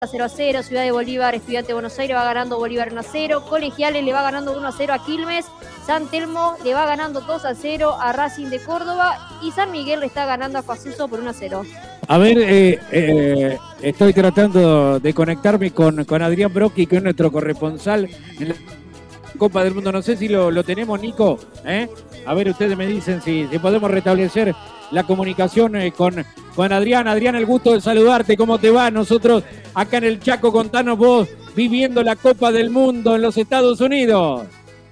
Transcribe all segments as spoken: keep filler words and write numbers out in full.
cero a cero, Ciudad de Bolívar, Estudiante de Buenos Aires va ganando Bolívar uno a cero, Colegiales le va ganando uno a cero a Quilmes, San Telmo le va ganando dos a cero a Racing de Córdoba y San Miguel le está ganando a Coaceso por uno a cero. A ver, eh, eh, estoy tratando de conectarme con, con Adrián Brocchi, que es nuestro corresponsal en la Copa del Mundo. No sé si lo, lo tenemos, Nico. ¿eh? A ver, ustedes me dicen si, si podemos restablecer la comunicación eh, con, con Adrián. Adrián, el gusto de saludarte. ¿Cómo te va? Nosotros acá en el Chaco, contanos vos viviendo la Copa del Mundo en los Estados Unidos.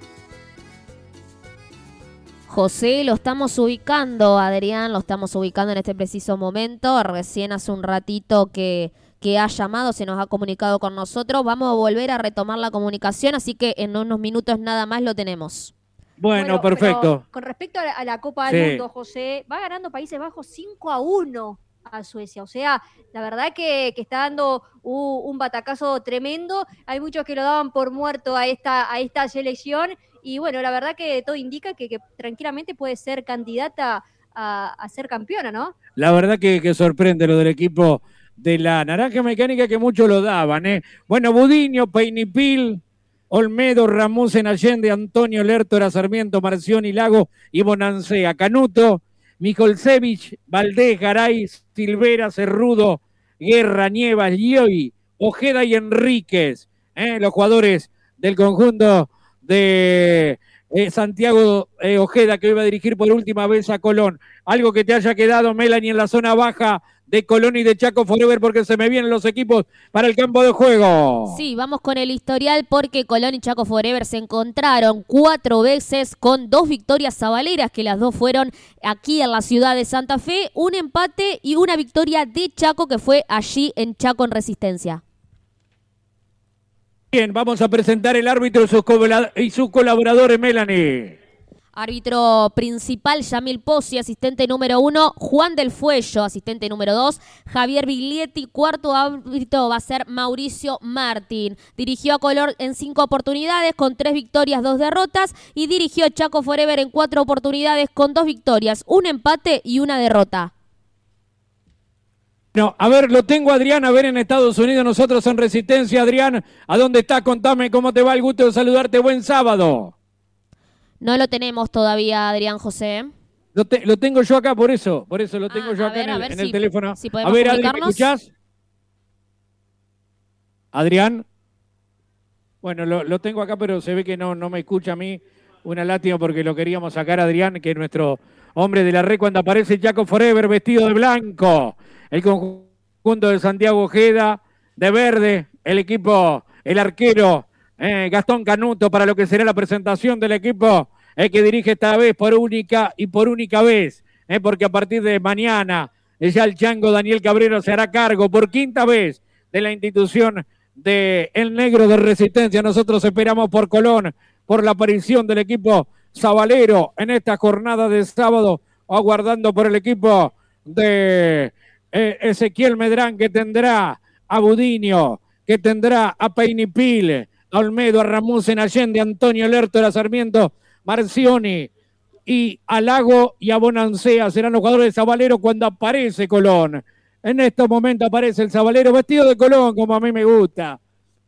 José, lo estamos ubicando, Adrián, lo estamos ubicando en este preciso momento. Recién hace un ratito que, que ha llamado, se nos ha comunicado con nosotros. Vamos a volver a retomar la comunicación, así que en unos minutos nada más lo tenemos. Bueno, bueno perfecto. Con respecto a la, a la Copa del sí. Mundo, José, va ganando Países Bajos cinco a uno a Suecia. O sea, la verdad que, que está dando un, un batacazo tremendo. Hay muchos que lo daban por muerto a esta, a esta selección. Y bueno, la verdad que todo indica que, que tranquilamente puede ser candidata a, a ser campeona, ¿no? La verdad que, que sorprende lo del equipo de la Naranja Mecánica, que muchos lo daban, ¿eh? Bueno, Budiño, Peinipil, Olmedo, Ramusen, Allende, Antonio, Lertora, Sarmiento, Marcioni, Lago y Bonancea, Canuto, Mikolsevich, Valdés, Garay, Silvera, Cerrudo, Guerra, Nievas, Gioy, Ojeda y Enríquez, ¿eh? Los jugadores del conjunto de eh, Santiago eh, Ojeda, que iba a dirigir por última vez a Colón. Algo que te haya quedado, Melanie, en la zona baja de Colón y de Chaco Forever, porque se me vienen los equipos para el campo de juego. Sí, vamos con el historial, porque Colón y Chaco Forever se encontraron cuatro veces con dos victorias sabaleras, que las dos fueron aquí en la ciudad de Santa Fe, un empate y una victoria de Chaco, que fue allí en Chaco en Resistencia. Bien, vamos a presentar el árbitro y sus, y sus colaboradores, Melanie. Árbitro principal, Yamil Pozzi, asistente número uno, Juan del Fuello, asistente número dos, Javier Biglietti, cuarto árbitro va a ser Mauricio Martín. Dirigió a Colón en cinco oportunidades con tres victorias, dos derrotas, y dirigió a Chaco Forever en cuatro oportunidades con dos victorias, un empate y una derrota. No, a ver, lo tengo Adrián, a ver en Estados Unidos, nosotros en Resistencia. Adrián, ¿a dónde estás? Contame cómo te va, el gusto de saludarte, buen sábado. No lo tenemos todavía, Adrián José. Lo, te, lo tengo yo acá, por eso, por eso lo tengo ah, yo acá ver, en, el, ver, en si, el teléfono. Si a ver, Adrián, ¿me escuchás? Adrián. Bueno, lo, lo tengo acá, pero se ve que no, no me escucha a mí. Una lástima porque lo queríamos sacar, Adrián, que es nuestro hombre de la red cuando aparece Chaco Forever vestido de blanco. El conjunto de Santiago Ojeda, de verde, el equipo, el arquero eh, Gastón Canuto, para lo que será la presentación del equipo eh, que dirige esta vez por única y por única vez, eh, porque a partir de mañana eh, ya el chango Daniel Cabrero se hará cargo por quinta vez de la institución de El Negro de Resistencia. Nosotros esperamos por Colón, por la aparición del equipo sabalero en esta jornada de sábado, aguardando por el equipo de Eh, Ezequiel Medrán, que tendrá a Budiño, que tendrá a Peinipil, a Olmedo, a Ramusen, Allende, Antonio Lertora, Sarmiento, Marcioni y a Lago y a Bonancea. Serán los jugadores de Sabalero cuando aparece Colón. En estos momentos aparece el Sabalero vestido de Colón, como a mí me gusta.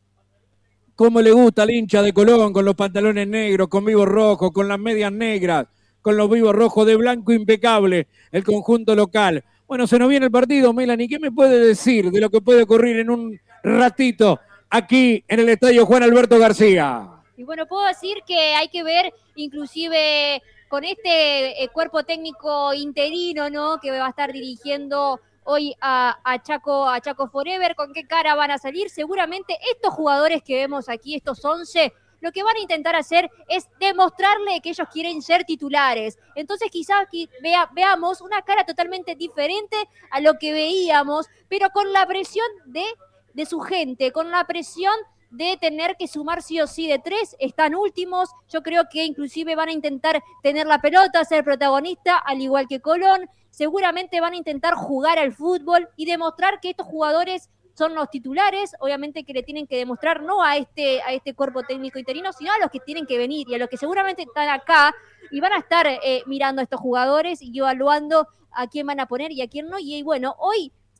Como le gusta al hincha de Colón, con los pantalones negros, con vivos rojos, con las medias negras, con los vivos rojos, de blanco impecable, el conjunto local. Bueno, se nos viene el partido, Melanie. ¿Qué me puede decir de lo que puede ocurrir en un ratito aquí en el estadio Juan Alberto García? Y bueno, puedo decir que hay que ver inclusive con este eh, cuerpo técnico interino, ¿no?, que va a estar dirigiendo hoy a, a, Chaco, a Chaco Forever, con qué cara van a salir. Seguramente estos jugadores que vemos aquí, estos once, lo que van a intentar hacer es demostrarle que ellos quieren ser titulares. Entonces quizás aquí vea, veamos una cara totalmente diferente a lo que veíamos, pero con la presión de, de su gente, con la presión de tener que sumar sí o sí de tres. Están últimos, yo creo que inclusive van a intentar tener la pelota, ser protagonista, al igual que Colón. Seguramente van a intentar jugar al fútbol y demostrar que estos jugadores son los titulares, obviamente que le tienen que demostrar no a este, a este cuerpo técnico interino, sino a los que tienen que venir y a los que seguramente están acá y van a estar eh, mirando a estos jugadores y evaluando a quién van a poner y a quién no. Y bueno, hoy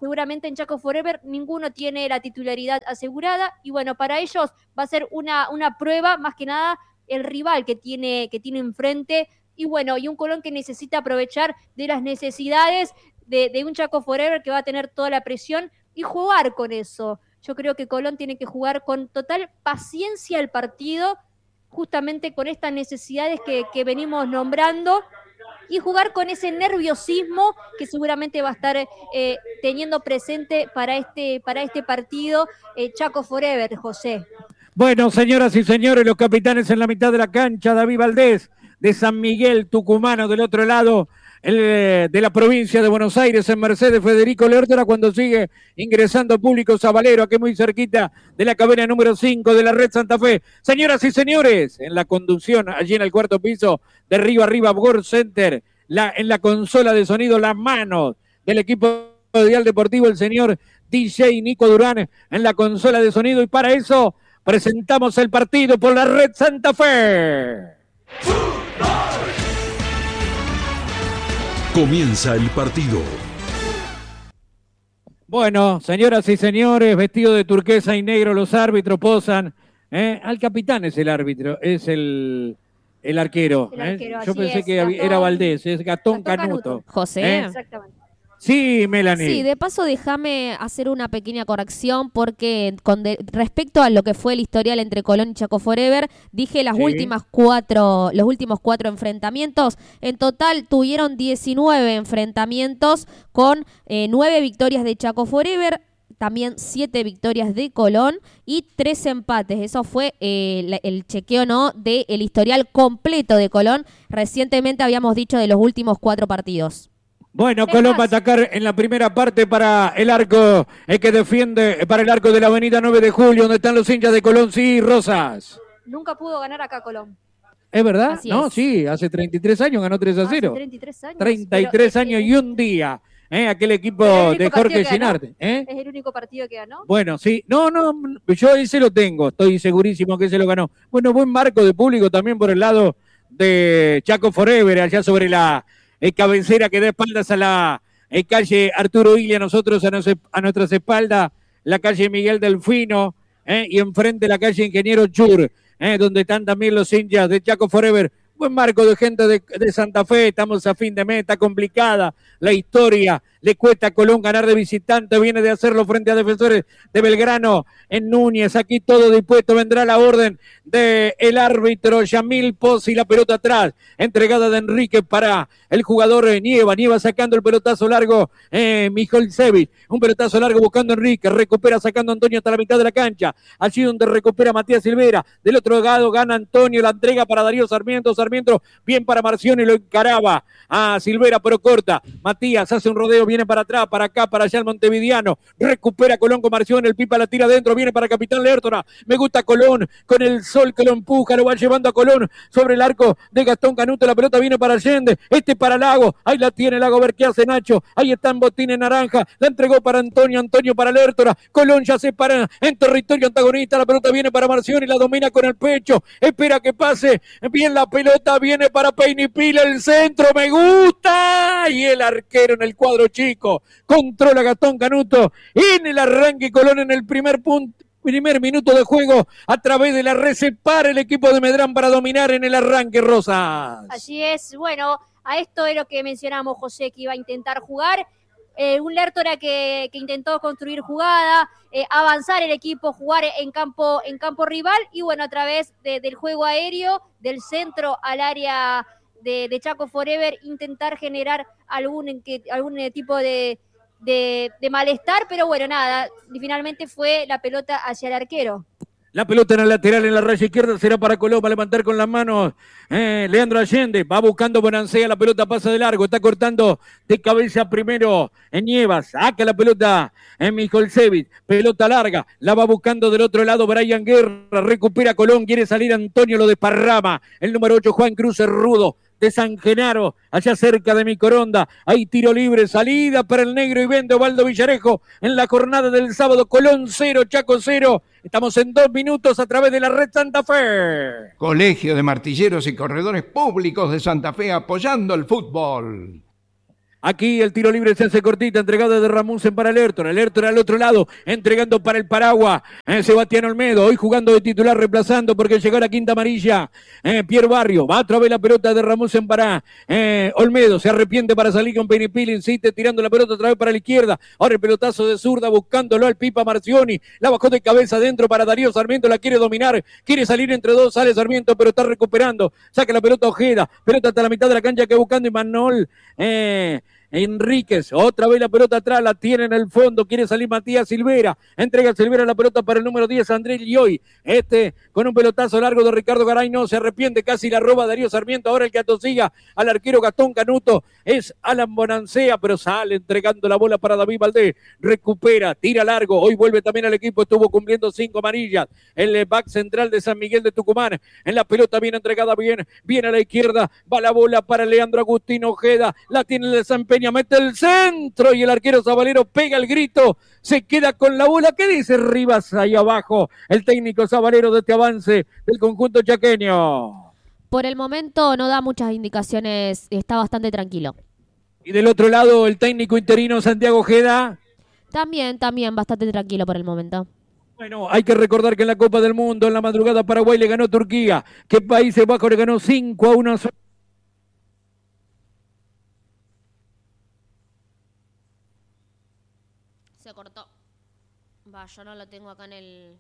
seguramente en Chaco Forever ninguno tiene la titularidad asegurada, y bueno, para ellos va a ser una, una prueba, más que nada, el rival que tiene, que tiene enfrente, y bueno, y un Colón que necesita aprovechar de las necesidades de, de un Chaco Forever que va a tener toda la presión y jugar con eso. Yo creo que Colón tiene que jugar con total paciencia el partido, justamente con estas necesidades que, que venimos nombrando, y jugar con ese nerviosismo que seguramente va a estar eh, teniendo presente para este, para este partido eh, Chaco Forever, José. Bueno, señoras y señores, los capitanes en la mitad de la cancha, David Valdés de San Miguel, tucumano, del otro lado, el de la provincia de Buenos Aires, en Mercedes, Federico Lertora, cuando sigue ingresando público Zabalero, aquí muy cerquita de la cabina número cinco de la Red Santa Fe. Señoras y señores, en la conducción, allí en el cuarto piso, de Río Arriba, World Center, la, en la consola de sonido, las manos del equipo de Dial Deportivo, el señor D J Nico Durán, en la consola de sonido, y para eso presentamos el partido por la Red Santa Fe. Comienza el partido. Bueno, señoras y señores, vestido de turquesa y negro, los árbitros posan. ¿eh? Al capitán es el árbitro, es el, el arquero. El ¿eh? arquero, Yo así pensé es, que Gastón- era Valdés, es Gastón, Gastón Canuto. Canuto. José. ¿Eh? Exactamente. Sí, Melanie. Sí, de paso déjame hacer una pequeña corrección porque con de, respecto a lo que fue el historial entre Colón y Chaco Forever, dije las Sí. últimas cuatro, los últimos cuatro enfrentamientos. En total tuvieron diecinueve enfrentamientos con eh, nueve victorias de Chaco Forever, también siete victorias de Colón y tres empates. Eso fue eh, la- el chequeo, ¿no?, del historial completo de Colón. Recientemente habíamos dicho de los últimos cuatro partidos. Bueno, Es Colón más. va a atacar en la primera parte para el arco, el que defiende para el arco de la avenida nueve de julio, donde están los hinchas de Colón, sí, Rosas. Nunca pudo ganar acá Colón. ¿Es verdad? Así no, es. sí, hace treinta y tres años ganó tres a cero. Hace treinta y tres años. treinta y pero tres es- años es- y un día. ¿eh? Aquel equipo Pero el único de partido Jorge que ganó. Ginarte. ¿eh? Es el único partido que ganó. Bueno, sí. No, no, yo ese lo tengo. Estoy segurísimo que ese lo ganó. Bueno, buen marco de público también por el lado de Chaco Forever, allá sobre la eh, cabecera que da espaldas a la eh, calle Arturo Illia, nosotros a, nos- a nuestras espaldas, la calle Miguel Delfino, ¿eh? y enfrente la calle Ingeniero Chur, ¿eh? donde están también los hinchas de Chaco Forever. Buen marco de gente de, de Santa Fe, estamos a fin de mes, está complicada la historia, le cuesta a Colón ganar de visitante, viene de hacerlo frente a Defensores de Belgrano en Núñez, aquí todo dispuesto, vendrá la orden del árbitro Yamil Pozzi, la pelota atrás, entregada de Enrique para el jugador eh, Nieva, Nieva sacando el pelotazo largo, eh, Mijolsevic, un pelotazo largo buscando a Enrique, recupera sacando a Antonio hasta la mitad de la cancha, allí donde recupera Matías Silvera, del otro lado gana Antonio, la entrega para Darío Sarmiento, Sarmiento bien para Marcioni, lo encaraba a Silvera pero corta, Matías hace un rodeo, viene para atrás, para acá, para allá el montevideano, recupera Colón con Marcioni, el Pipa la tira adentro, viene para Capitán Lertora, me gusta Colón, con el sol que lo empuja, lo va llevando a Colón sobre el arco de Gastón Canuto, la pelota viene para Allende, este para Lago, ahí la tiene Lago, a ver qué hace Nacho, ahí está en botín en naranja, la entregó para Antonio, Antonio para Lertora, Colón ya se para en territorio antagonista, la pelota viene para Marcioni, la domina con el pecho, espera que pase, bien la pelota, viene para Peinipila, el centro, me gusta, y el arquero en el cuadro chico, controla Gastón Canuto, en el arranque Colón en el primer punto, primer minuto de juego, a través de la red se para el equipo de Medrán para dominar en el arranque, Rosas. Así es, bueno, a esto es lo que mencionamos, José, que iba a intentar jugar. Eh, un Lertora que, que intentó construir jugada, eh, avanzar el equipo, jugar en campo, en campo rival, y bueno, a través de, del juego aéreo, del centro al área de, de Chaco Forever, intentar generar algún, que, algún tipo de, de, de malestar, pero bueno, nada, finalmente fue la pelota hacia el arquero. La pelota en el lateral, en la raya izquierda, será para Colón, va a levantar con las manos eh, Leandro Allende, va buscando Bonancea, la pelota pasa de largo, está cortando de cabeza primero en Nievas, saca la pelota en Mijolsevic, pelota larga, la va buscando del otro lado Brian Guerra, recupera Colón, quiere salir Antonio, lo desparrama, el número ocho Juan Cruz es rudo, de San Genaro, allá cerca de Micoronda, hay tiro libre, salida para el negro y vende Ovaldo Villarejo en la jornada del sábado, Colón cero, Chaco cero, estamos en dos minutos a través de la Red Santa Fe. Colegio de Martilleros y Corredores Públicos de Santa Fe apoyando el fútbol. Aquí el tiro libre se hace cortita, entregado de Ramusen para el Ayrton. El Ayrton al otro lado, entregando para el Paraguas. Eh, Sebastián Olmedo, hoy jugando de titular, reemplazando porque llegó la quinta amarilla. Eh, Pierre Barrio, va a través la pelota de Ramusen para eh, Olmedo. Se arrepiente para salir con Penipil, insiste tirando la pelota otra vez para la izquierda. Ahora el pelotazo de zurda, buscándolo al Pipa Marcioni. La bajó de cabeza adentro para Darío Sarmiento, la quiere dominar. Quiere salir entre dos, sale Sarmiento, pero está recuperando. Saca la pelota Ojeda, pelota hasta la mitad de la cancha que buscando y Manol. Eh, Enríquez, otra vez la pelota atrás, la tiene en el fondo, quiere salir Matías Silvera, entrega Silvera la pelota para el número diez, Andrés Lioy, este con un pelotazo largo de Ricardo Garay, no se arrepiente, casi la roba Darío Sarmiento, ahora el que atosiga al arquero Gastón Canuto, es Alan Bonancea, pero sale entregando la bola para David Valdés, recupera, tira largo, hoy vuelve también al equipo, estuvo cumpliendo cinco amarillas, el back central de San Miguel de Tucumán, en la pelota bien entregada, bien, bien a la izquierda, va la bola para Leandro Agustín Ojeda, la tiene el desempeño, mete el centro y el arquero Zabalero pega el grito, se queda con la bola. ¿Qué dice Rivas ahí abajo? El técnico Zabalero de este avance del conjunto chaqueño. Por el momento no da muchas indicaciones, está bastante tranquilo. Y del otro lado el técnico interino Santiago Ojeda. También, también bastante tranquilo por el momento. Bueno, hay que recordar que en la Copa del Mundo, en la madrugada Paraguay le ganó Turquía, que Países Bajos le ganó cinco a uno. Se cortó. Va, yo no lo tengo acá en el...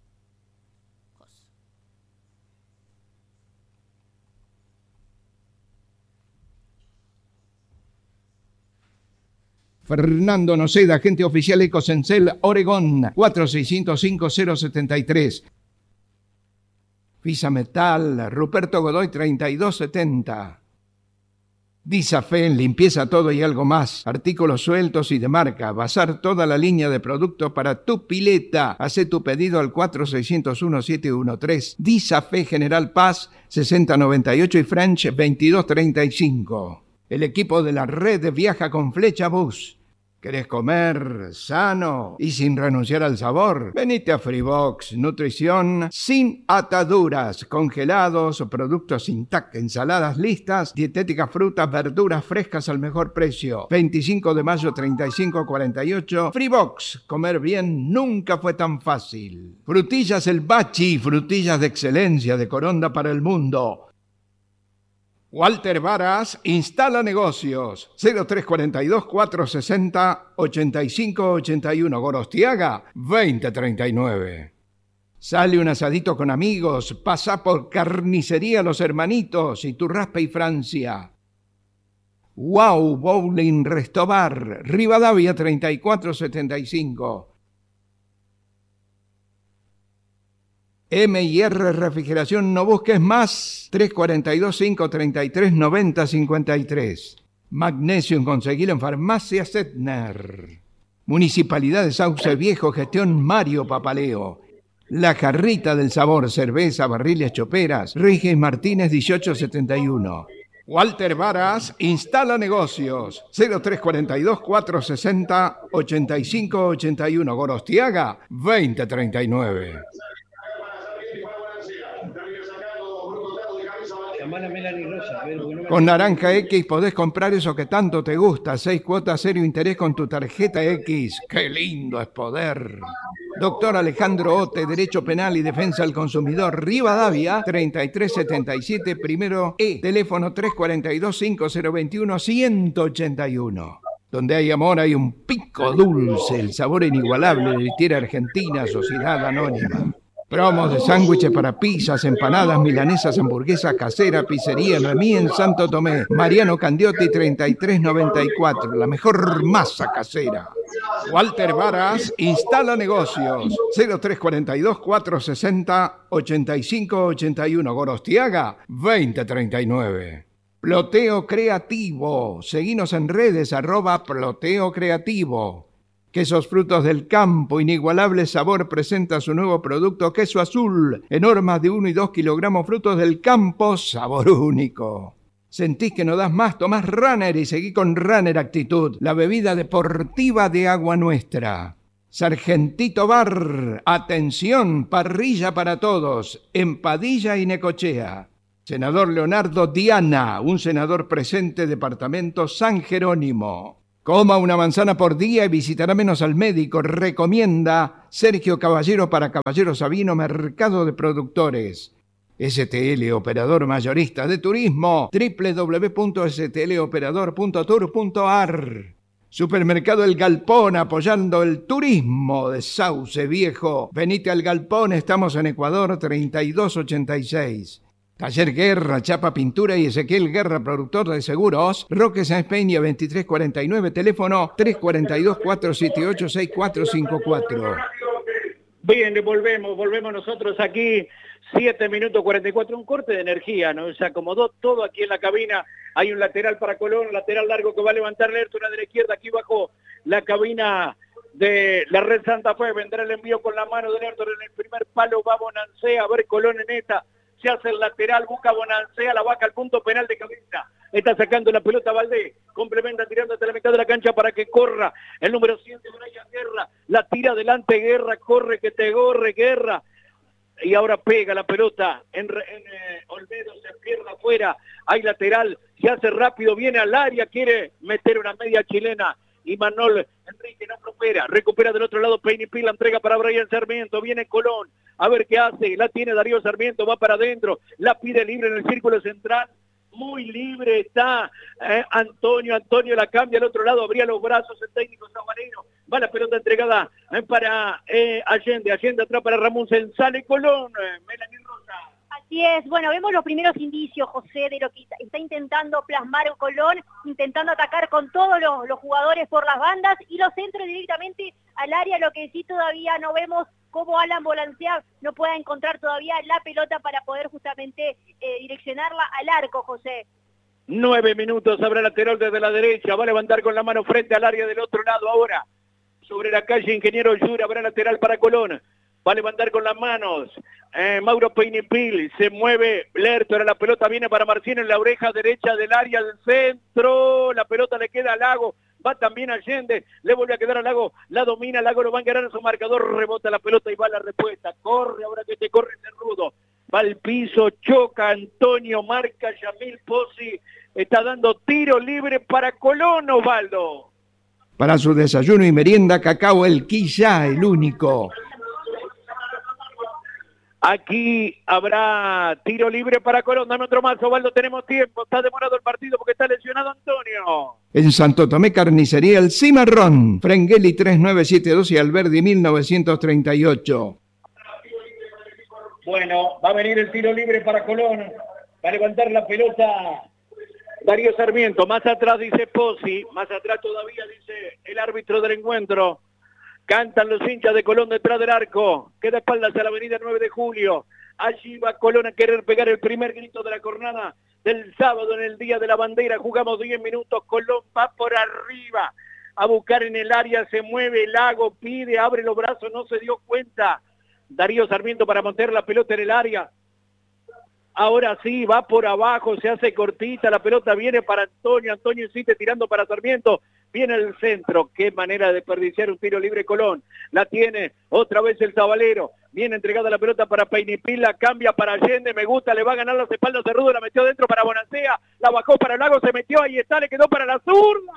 Fernando Noceda, agente oficial Ecosencel, Oregón, cuatro seis cero cinco cero siete tres. Fisa Metal, Ruperto Godoy, treinta y dos setenta. Disafen, limpieza todo y algo más, artículos sueltos y de marca, basar toda la línea de productos para tu pileta. Hacé tu pedido al cuatro seis cero uno siete uno tres. Disafe General Paz, sesenta noventa y ocho y French, veintidós treinta y cinco. El equipo de la red viaja con Flecha Bus. ¿Querés comer sano y sin renunciar al sabor? Venite a Freebox, nutrición sin ataduras, congelados, productos intactos, ensaladas listas, dietéticas, frutas, verduras frescas al mejor precio. veinticinco de mayo, treinta y cinco cuarenta y ocho. Freebox, comer bien nunca fue tan fácil. Frutillas El Bachi, frutillas de excelencia de Coronda para el mundo. Walter Varas instala negocios. cero tres cuatro dos cuatro seis cero ocho cinco ocho uno. Gorostiaga veinte treinta y nueve. Sale un asadito con amigos. Pasa por Carnicería Los Hermanitos y Turraspe y Francia. Wow Bowling Restobar. Rivadavia treinta y cuatro setenta y cinco. M y R Refrigeración, no busques más. tres cuatro dos cinco tres tres nueve cero cinco tres. Magnesium, conseguilo en Farmacia Setner. Municipalidad de Sauce Viejo, gestión Mario Papaleo. La Jarrita del Sabor, cerveza, barriles, choperas. Rigis Martínez, dieciocho setenta y uno. Walter Varas instala negocios. cero tres cuatro dos cuatro seis cero ocho cinco ocho uno. Gorostiaga veinte treinta y nueve. Con Naranja X podés comprar eso que tanto te gusta. Seis cuotas, cero interés con tu tarjeta X. ¡Qué lindo es poder! Doctor Alejandro Ote, Derecho Penal y Defensa del Consumidor, Rivadavia, treinta y tres setenta y siete, primero E. Teléfono tres cuatro dos cinco cero dos uno uno ocho uno. Donde hay amor hay un pico dulce, el sabor inigualable de Tierra Argentina, Sociedad Anónima. Promos de sándwiches para pizzas, empanadas, milanesas, hamburguesas caseras, pizzería Remí en Santo Tomé. Mariano Candiotti, treinta y tres noventa y cuatro, la mejor masa casera. Walter Varas instala negocios. cero tres cuatro dos cuatro seis cero ocho cinco ocho uno. Gorostiaga veinte treinta y nueve. Ploteo Creativo. Seguinos en redes, arroba Ploteo Creativo. Quesos Frutos del Campo, inigualable sabor, presenta su nuevo producto Queso Azul, en hormas de uno y dos kilogramos, Frutos del Campo, sabor único. ¿Sentís que no das más? Tomás Runner y seguí con Runner Actitud, la bebida deportiva de Agua Nuestra. Sargentito Bar, atención, parrilla para todos, en Padilla y Necochea. Senador Leonardo Diana, un senador presente, departamento San Jerónimo. Coma una manzana por día y visitará menos al médico. Recomienda Sergio Caballero para Caballero Sabino, Mercado de Productores. S T L, operador mayorista de turismo. doble u doble u doble u punto s t l operador punto tour punto a r. Supermercado El Galpón, apoyando el turismo de Sauce Viejo. Venite al Galpón, estamos en Ecuador treinta y dos ochenta y seis. Taller Guerra, Chapa Pintura y Ezequiel Guerra, productor de seguros. Roque Sáenz Peña, veintitrés cuarenta y nueve, teléfono tres cuatro dos, cuatro siete ocho, seis cuatro cinco cuatro. Bien, volvemos, volvemos nosotros aquí, siete minutos cuarenta y cuatro, un corte de energía, ¿no? Se acomodó todo aquí en la cabina, hay un lateral para Colón, lateral largo que va a levantar Lertora de la izquierda, aquí bajo la cabina de la Red Santa Fe, vendrá el envío con la mano de Lertora en el primer palo, va Bonancea, a ver Colón en esta, se hace el lateral, busca Bonancea, la vaca al punto penal de cabeza, está sacando la pelota Valdés, complementa tirando hasta la mitad de la cancha para que corra el número siete, Brian Guerra, la tira adelante Guerra, corre que te gorre Guerra, y ahora pega la pelota en, en eh, Olmedo, se pierde afuera, hay lateral, se hace rápido, viene al área, quiere meter una media chilena, y Manol Enrique no recupera, recupera del otro lado Peinipil, la entrega para Brian Sarmiento, viene Colón, a ver qué hace, la tiene Darío Sarmiento, va para adentro, la pide libre en el círculo central, muy libre está eh, Antonio, Antonio la cambia al otro lado, abría los brazos el técnico sabanero, va la pelota entregada eh, para eh, Allende, Allende atrás para Ramón, sale Colón, eh, Melanie Rosa. Así es, bueno, vemos los primeros indicios, José, de lo que está intentando plasmar Colón, intentando atacar con todos los, los jugadores por las bandas y los centros directamente al área, lo que sí todavía no vemos cómo Alan Bonancea no pueda encontrar todavía la pelota para poder justamente eh, direccionarla al arco, José. Nueve minutos, habrá lateral desde la derecha, va a levantar con la mano frente al área del otro lado ahora. Sobre la calle Ingeniero Yura, habrá lateral para Colón. Va a levantar con las manos eh, Mauro Peinipil, se mueve Lertora, la pelota viene para Marcín en la oreja derecha del área del centro, la pelota le queda a Lago, va también Allende, le vuelve a quedar a Lago, la domina, Lago lo va a encarar en su marcador, rebota la pelota y va la respuesta, corre ahora que te corre ese rudo, va al piso, choca Antonio, marca Yamil Pozzi, está dando tiro libre para Colón, Osvaldo. Para su desayuno y merienda, Cacao El Quilla, el único. Aquí habrá tiro libre para Colón. Dame otro más, Osvaldo, tenemos tiempo. Está demorado el partido porque está lesionado Antonio. En Santo Tomé, Carnicería El Cimarrón. Frengeli tres nueve siete dos y Alberdi mil novecientos treinta y ocho. Bueno, va a venir el tiro libre para Colón. Va a levantar la pelota Darío Sarmiento. Más atrás dice Pozzi. Más atrás todavía dice el árbitro del encuentro. Cantan los hinchas de Colón detrás del arco. Queda espaldas a la avenida nueve de julio. Allí va Colón a querer pegar el primer grito de la jornada del sábado en el Día de la Bandera. Jugamos diez minutos. Colón va por arriba a buscar en el área. Se mueve Lago, pide, abre los brazos, no se dio cuenta. Darío Sarmiento para montar la pelota en el área. Ahora sí, va por abajo, se hace cortita, la pelota viene para Antonio. Antonio insiste tirando para Sarmiento. Viene el centro, qué manera de desperdiciar un tiro libre Colón. La tiene otra vez el Zabalero. Viene entregada la pelota para Peinipil, la cambia para Allende, me gusta, le va a ganar las espaldas de Rudo, la metió dentro para Bonancea, la bajó para Lago, se metió, ahí está, le quedó para la zurda.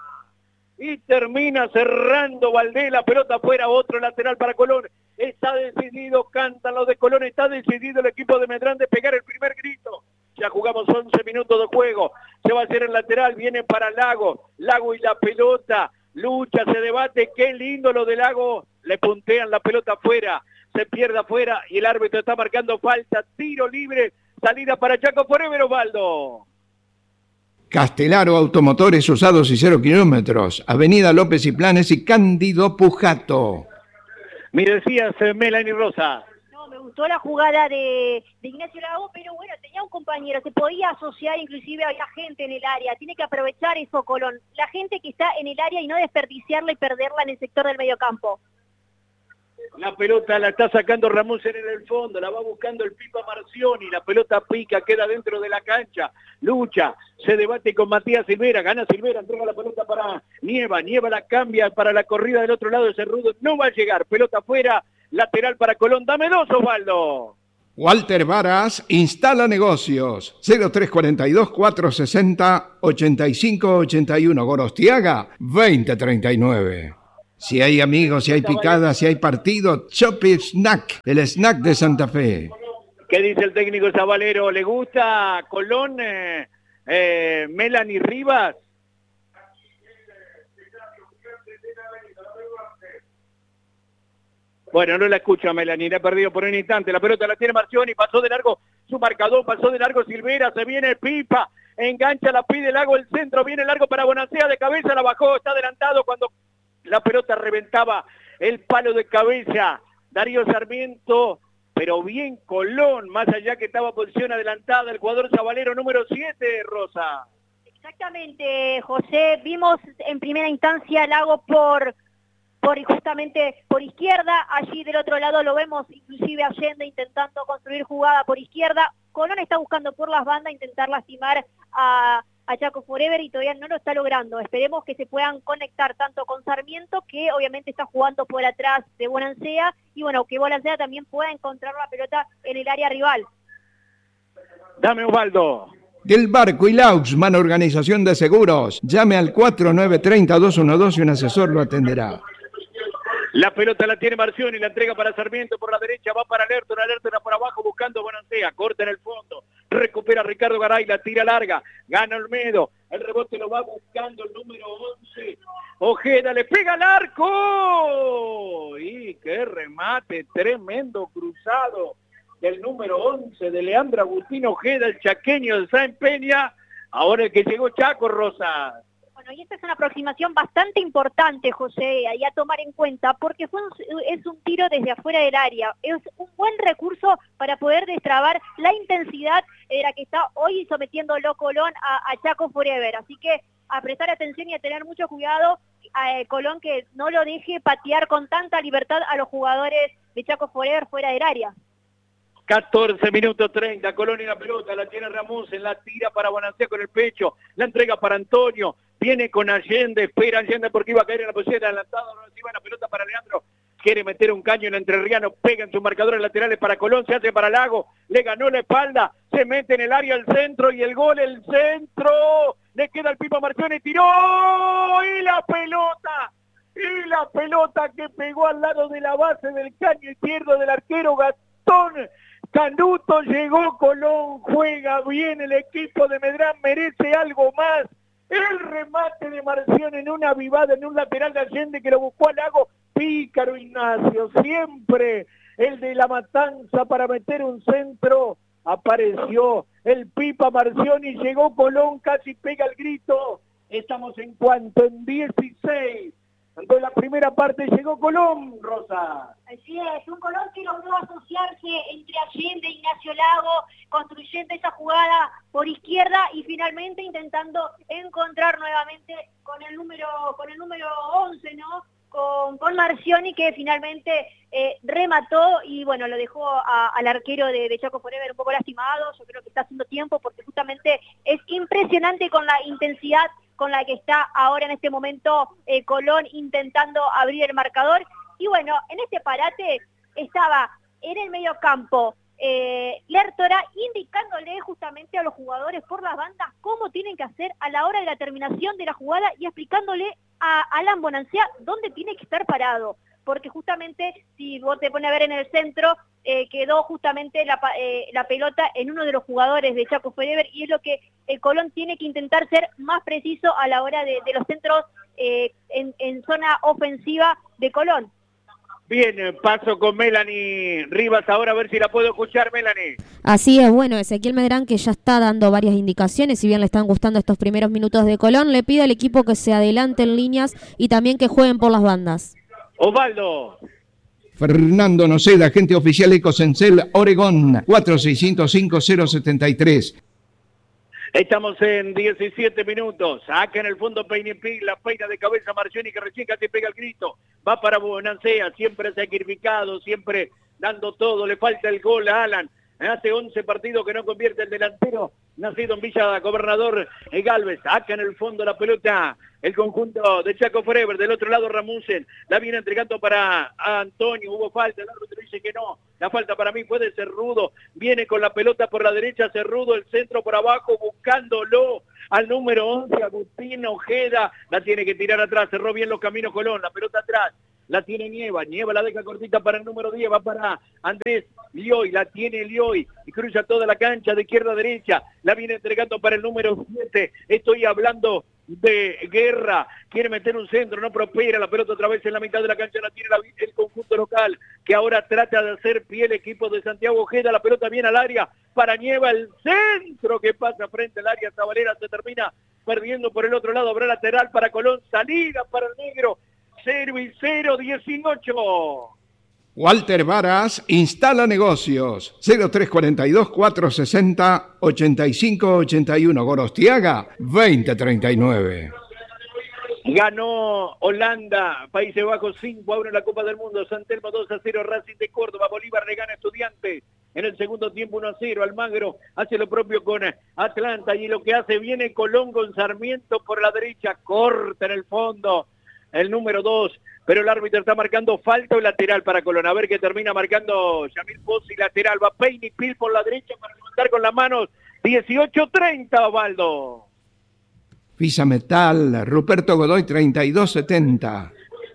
Y termina cerrando Valdés, la pelota fuera, otro lateral para Colón. Está decidido, cantan los de Colón, está decidido el equipo de Medrán de pegar el primer grito. Ya jugamos once minutos de juego. Se va a hacer el lateral, viene para Lago. Lago y la pelota. Lucha, se debate. Qué lindo lo de Lago. Le puntean la pelota afuera. Se pierde afuera y el árbitro está marcando falta. Tiro libre. Salida para Chaco Forever, Osvaldo. Castelaro Automotores Usados y Cero Kilómetros. Avenida López y Planes y Cándido Pujato. Me decías, Melanie Rosa. Me gustó la jugada de, de Ignacio Lago, pero bueno, tenía un compañero, se podía asociar, inclusive había gente en el área, tiene que aprovechar eso Colón, la gente que está en el área y no desperdiciarla y perderla en el sector del mediocampo. La pelota la está sacando Ramusen en el fondo, la va buscando el Pipa Marcioni, la pelota pica, queda dentro de la cancha, lucha, se debate con Matías Silvera, gana Silvera, entrega la pelota para Nieva, Nieva la cambia para la corrida del otro lado, ese Rudo no va a llegar, pelota afuera, lateral para Colón, dame dos, Osvaldo. Walter Varas instala negocios. cero tres cuatro dos, cuatro seis cero, ocho cinco ocho uno. Gorostiaga, veinte treinta y nueve. Si hay amigos, si hay picadas, si hay partido, Chopi Snack, el snack de Santa Fe. ¿Qué dice el técnico Zabalero? ¿Le gusta Colón, eh, eh, Melanie Rivas? Bueno, no la escucho a Melanie, la ha perdido por un instante. La pelota la tiene Marcioni, pasó de largo su marcador, pasó de largo Silvera, se viene Pipa, engancha, la pide Lago, el centro, viene largo para Bonancea, de cabeza la bajó, está adelantado cuando la pelota reventaba el palo de cabeza. Darío Sarmiento, pero bien Colón, más allá que estaba posición adelantada, el jugador Zabalero número siete, Rosa. Exactamente, José, vimos en primera instancia Lago por... por justamente por izquierda, allí del otro lado lo vemos inclusive Allende intentando construir jugada por izquierda. Colón está buscando por las bandas intentar lastimar a, a Chaco Forever y todavía no lo está logrando. Esperemos que se puedan conectar tanto con Sarmiento, que obviamente está jugando por atrás de Bonancea, y bueno, que Bonancea también pueda encontrar la pelota en el área rival. Dame, Osvaldo. Del Barco y Lauxman, organización de seguros. Llame al cuatro nueve tres cero, dos uno dos y un asesor lo atenderá. La pelota la tiene Marcioni, la entrega para Sarmiento por la derecha, va para Lerton, Lerton por abajo buscando Bonancea, corta en el fondo, recupera Ricardo Garay, la tira larga, gana Olmedo, el rebote lo va buscando el número once, Ojeda le pega al arco, y qué remate, tremendo cruzado del número once de Leandro Agustín Ojeda, el chaqueño de San Peña, ahora el que llegó Chaco, Rosa. Bueno, y esta es una aproximación bastante importante, José, ahí a tomar en cuenta, porque fue un, es un tiro desde afuera del área. Es un buen recurso para poder destrabar la intensidad de la que está hoy sometiéndolo Colón a, a Chaco Forever. Así que a prestar atención y a tener mucho cuidado a eh, Colón, que no lo deje patear con tanta libertad a los jugadores de Chaco Forever fuera del área. catorce minutos treinta, Colón y la pelota, la tiene Ramos, en la tira para Bonancea con el pecho, la entrega para Antonio, viene con Allende, espera Allende porque iba a caer en la posición adelantada, no recibe la pelota para Leandro, quiere meter un caño en el entrerriano, pega en sus marcadores laterales para Colón, se hace para Lago, le ganó la espalda, se mete en el área al centro y el gol, el centro, le queda el Pipa Marcioni, tiró y la pelota, y la pelota que pegó al lado de la base del caño izquierdo del arquero Gastón Canuto, llegó Colón, juega bien el equipo de Medrán, merece algo más. El remate de Marcioni en una vivada, en un lateral de Allende que lo buscó al Lago, pícaro Ignacio, siempre el de la matanza para meter un centro, apareció el Pipa Marcioni, llegó Colón, casi pega el grito, estamos en cuanto, en dieciséis. De la primera parte llegó Colón, Rosa. Así es, un Colón que logró asociarse entre Allende e Ignacio Lago, construyendo esa jugada por izquierda y finalmente intentando encontrar nuevamente con el número con el número once, ¿no? Con, con Marcioni, que finalmente eh, remató y bueno, lo dejó a, al arquero de, de Chaco Forever un poco lastimado. Yo creo que está haciendo tiempo porque justamente es impresionante con la intensidad con la que está ahora en este momento eh, Colón intentando abrir el marcador. Y bueno, en este parate estaba en el medio campo eh, Lertora indicándole justamente a los jugadores por las bandas cómo tienen que hacer a la hora de la terminación de la jugada y explicándole a Alan Bonancea dónde tiene que estar parado. Porque justamente, si vos te pones a ver en el centro, eh, quedó justamente la, eh, la pelota en uno de los jugadores de Chaco Forever, y es lo que el Colón tiene que intentar ser más preciso a la hora de, de los centros eh, en, en zona ofensiva de Colón. Bien, paso con Melanie Rivas ahora a ver si la puedo escuchar, Melanie. Así es, bueno, Ezequiel Medrán, que ya está dando varias indicaciones, si bien le están gustando estos primeros minutos de Colón, le pide al equipo que se adelante en líneas y también que jueguen por las bandas. Osvaldo. Fernando Noceda, agente oficial Ecosencel, Oregón, cuatro seis cero cinco cero siete tres. Estamos en diecisiete minutos. Acá en el fondo Peinipig, la peina de cabeza Marcioni que recién casi pega el grito. Va para Bonancea, siempre sacrificado, siempre dando todo. Le falta el gol a Alan. Hace once partidos que no convierte el delantero, nacido en Villa Gobernador Galvez. Acá en el fondo la pelota, el conjunto de Chaco Forever. Del otro lado Ramusen, la viene entregando para Antonio. Hubo falta, el árbitro dice que no. La falta para mí puede ser Rudo. Viene con la pelota por la derecha, Cerrudo, el centro por abajo, buscándolo al número once, Agustín Ojeda. La tiene que tirar atrás, cerró bien los caminos Colón, la pelota atrás. La tiene Nieva, Nieva la deja cortita para el número diez, va para Andrés Lioy, la tiene Lioy y cruza toda la cancha de izquierda a derecha, la viene entregando para el número siete, estoy hablando de Guerra, quiere meter un centro, no prospera, la pelota otra vez en la mitad de la cancha, la tiene la, el conjunto local, que ahora trata de hacer pie el equipo de Santiago Ojeda, la pelota viene al área, para Nieva, el centro que pasa frente al área, Zabalera se termina perdiendo por el otro lado, habrá lateral para Colón, salida para el negro, cero y cero dieciocho. Walter Varas instala negocios. cero tres cuarenta y dos, cuatrocientos sesenta, ochenta y cinco ochenta y uno. Gorostiaga, veinte treinta y nueve. Ganó Holanda, Países Bajos cinco a uno en la Copa del Mundo. San Telmo dos a cero, Racing de Córdoba. Bolívar le gana a Estudiantes. En el segundo tiempo uno a cero. Almagro hace lo propio con Atlanta. Y lo que hace viene Colón con Sarmiento por la derecha. Corta en el fondo el número dos, pero el árbitro está marcando falta o lateral para Colón. A ver qué termina marcando Yamil Pozzi, lateral. Va Peine y Pil por la derecha para levantar con las manos. dieciocho treinta, Osvaldo. Fisa Metal, Ruperto Godoy, treinta y dos setenta.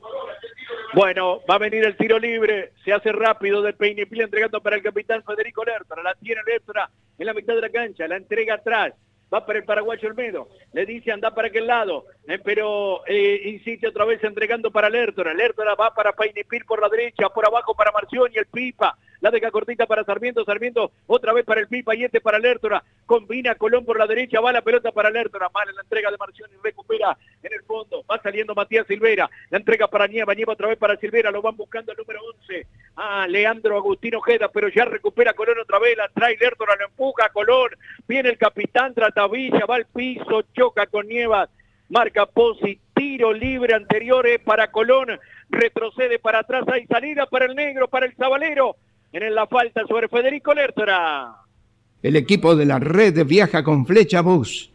Bueno, va a venir el tiro libre, se hace rápido del Peine y Pil, entregando para el capitán Federico Lertora. La tiene Lertora en la mitad de la cancha, la entrega atrás. Va para el paraguayo Olmedo, le dice anda para aquel lado, eh, pero eh, insiste otra vez entregando para Lertora. Lertora va para Painipil por la derecha, por abajo para Marción y el Pipa, la deja cortita para Sarmiento, Sarmiento otra vez para el Pipa y este para Lertora, combina Colón por la derecha, va la pelota para Lertora, mala la entrega de Marción y recupera en el fondo, va saliendo Matías Silvera, la entrega para Nieva, Nieva otra vez para Silvera, lo van buscando el número once, ah, Leandro Agustín Ojeda, pero ya recupera Colón otra vez, la trae Lertora, lo empuja a Colón, viene el capitán, trata Villa, va al piso, choca con Nievas, marca Pozzi, tiro libre anterior eh, para Colón, retrocede para atrás, hay salida para el negro, para el Zabalero, en la falta sobre Federico Lertora. El equipo de la red viaja con Flecha Bus.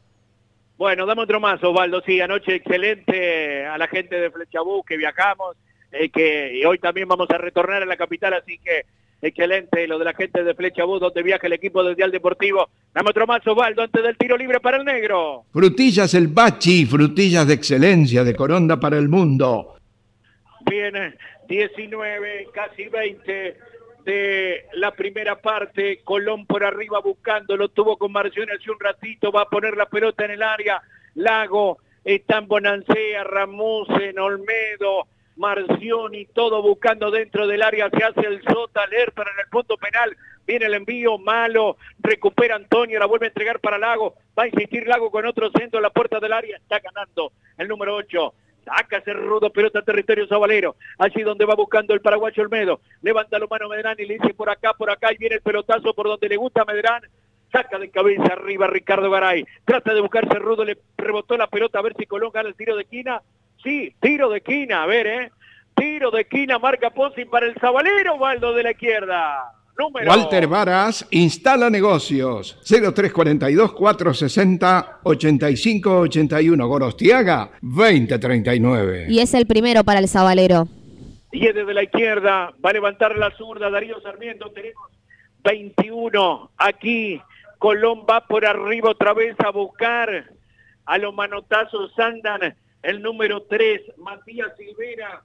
Bueno, dame otro más, Osvaldo, sí, anoche excelente a la gente de Flecha Bus que viajamos, eh, que y hoy también vamos a retornar a la capital, así que excelente lo de la gente de Flecha Bus, donde viaja el equipo del Dial Deportivo. Dame otro más, Osvaldo, antes del tiro libre para el negro. Frutillas El Bachi, frutillas de excelencia de Coronda para el mundo. Viene diecinueve, casi veinte de la primera parte. Colón por arriba buscando, lo tuvo con Marción hace un ratito, va a poner la pelota en el área. Lago, está en Bonancea, Ramusen, Olmedo, Marción y todo buscando dentro del área, se hace el Sota, Lertora en el punto penal, viene el envío malo, recupera Antonio, la vuelve a entregar para Lago, va a insistir Lago con otro centro en la puerta del área, está ganando el número ocho, saca Cerrudo, pelota territorio Zabalero, allí donde va buscando el paraguayo Olmedo, levanta la mano Medrán y le dice por acá, por acá, y viene el pelotazo por donde le gusta a Medrán, saca de cabeza arriba Ricardo Garay, trata de buscar Cerrudo, le rebotó la pelota a ver si Colón gana el tiro de esquina. Sí, tiro de esquina, a ver, ¿eh? Tiro de esquina, marca Pozzi para el Zabalero, Valdo de la izquierda. Número. Walter Varas instala negocios. cero tres cuarenta y dos, cuatrocientos sesenta, ochenta y cinco ochenta y uno. Gorostiaga, veinte treinta y nueve. Y es el primero para el Zabalero. Y es desde la izquierda, va a levantar la zurda Darío Sarmiento. Tenemos veintiuno aquí. Colón va por arriba otra vez a buscar. A los manotazos andan el número tres, Matías Silvera,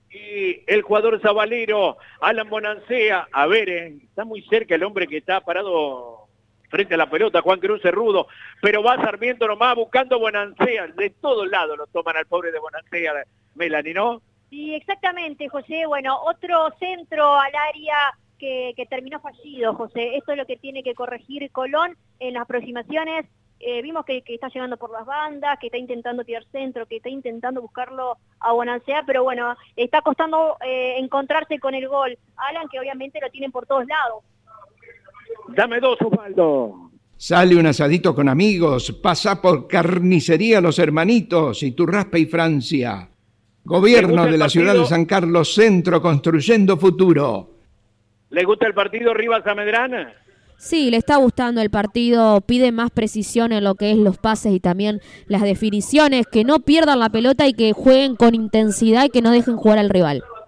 y el jugador Zabalero, Alan Bonancea. A ver, eh, está muy cerca el hombre que está parado frente a la pelota, Juan Cruz Cerrudo, pero va Sarmiento nomás buscando Bonancea. De todos lados lo toman al pobre de Bonancea, Melanie, ¿no? Sí, exactamente, José. Bueno, otro centro al área que, que terminó fallido, José. Esto es lo que tiene que corregir Colón en las aproximaciones. Eh, vimos que, que está llegando por las bandas, que está intentando tirar centro, que está intentando buscarlo a Bonancea, pero bueno, está costando eh, encontrarse con el gol. Alan, que obviamente lo tienen por todos lados. Dame dos, Osvaldo. Sale un asadito con amigos, pasa por Carnicería Los Hermanitos, Iturraspe y Francia. Gobierno de la ciudad de San Carlos Centro, construyendo futuro. ¿Le gusta el partido Rivas a Medrán? Sí, le está gustando el partido, pide más precisión en lo que es los pases y también las definiciones, que no pierdan la pelota y que jueguen con intensidad y que no dejen jugar al rival.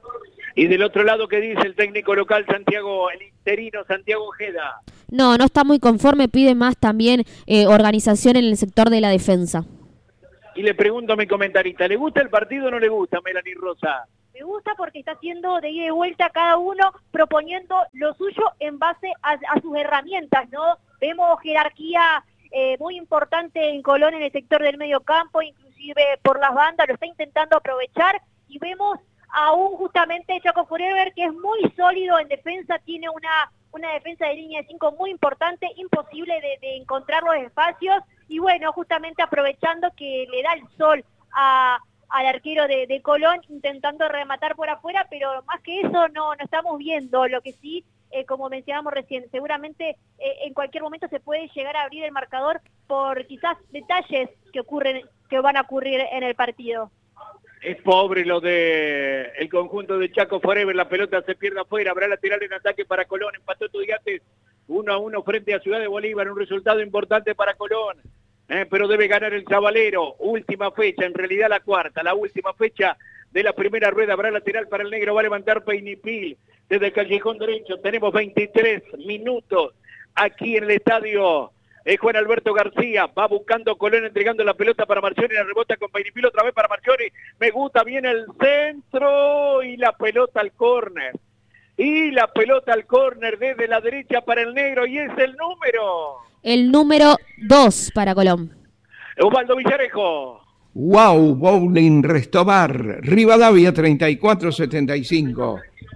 Y del otro lado, ¿qué dice el técnico local Santiago, el interino Santiago Ojeda? No, no está muy conforme, pide más también eh, organización en el sector de la defensa. Y le pregunto a mi comentarista, ¿le gusta el partido o no le gusta, Melanie Rosa? Me gusta porque está haciendo de ida y vuelta cada uno proponiendo lo suyo en base a, a sus herramientas, ¿no? Vemos jerarquía eh, muy importante en Colón en el sector del medio campo, inclusive por las bandas, lo está intentando aprovechar y vemos aún justamente Chaco Forever que es muy sólido en defensa, tiene una, una defensa de línea de cinco muy importante, imposible de, de encontrar los espacios y bueno, justamente aprovechando que le da el sol a... al arquero de, de Colón intentando rematar por afuera, pero más que eso no, no estamos viendo. Lo que sí, eh, como mencionamos recién, seguramente eh, en cualquier momento se puede llegar a abrir el marcador por quizás detalles que ocurren, que van a ocurrir en el partido. Es pobre lo de el conjunto de Chaco Forever, la pelota se pierde afuera, habrá lateral en ataque para Colón, empató Estudiantes uno a uno frente a Ciudad de Bolívar, un resultado importante para Colón. Eh, pero debe ganar el Chavalero, última fecha, en realidad la cuarta, la última fecha de la primera rueda, habrá lateral para el negro, va a levantar Peinipil desde el callejón derecho, tenemos veintitrés minutos aquí en el estadio eh, Juan Alberto García, va buscando Colón, entregando la pelota para Marcioni, la rebota con Peinipil, otra vez para Marcioni, me gusta bien el centro y la pelota al córner, y la pelota al córner desde la derecha para el negro, y es el número... El número dos para Colón. Osvaldo Villarejo. Wow, Bowling Restobar, Rivadavia treinta y cuatro setenta y cinco.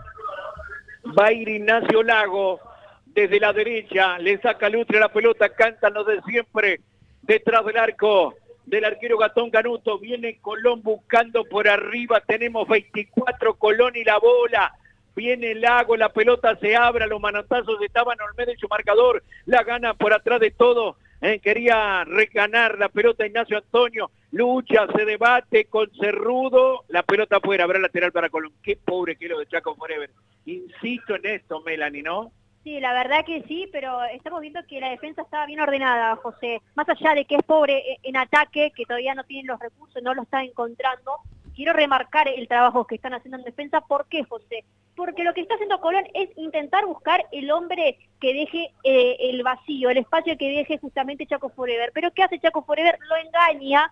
Va a ir Ignacio Lago desde la derecha, le saca Lutre la pelota, cantan los de siempre, detrás del arco del arquero Gastón Canuto, viene Colón buscando por arriba, tenemos veinticuatro, Colón y la bola. Viene Lago, la pelota se abre, los manotazos estaban Olmedo y su marcador, la gana por atrás de todo, eh, quería reganar la pelota Ignacio Antonio, lucha, se debate con Cerrudo, la pelota afuera, habrá lateral para Colón. Qué pobre que lo de Chaco Forever. Insisto en esto, Melanie, ¿no? Sí, la verdad que sí, pero estamos viendo que la defensa estaba bien ordenada, José. Más allá de que es pobre en ataque, que todavía no tienen los recursos, no lo está encontrando, quiero remarcar el trabajo que están haciendo en defensa. ¿Por qué, José? Porque lo que está haciendo Colón es intentar buscar el hombre que deje eh, el vacío, el espacio que deje justamente Chaco Forever. Pero ¿qué hace Chaco Forever? Lo engaña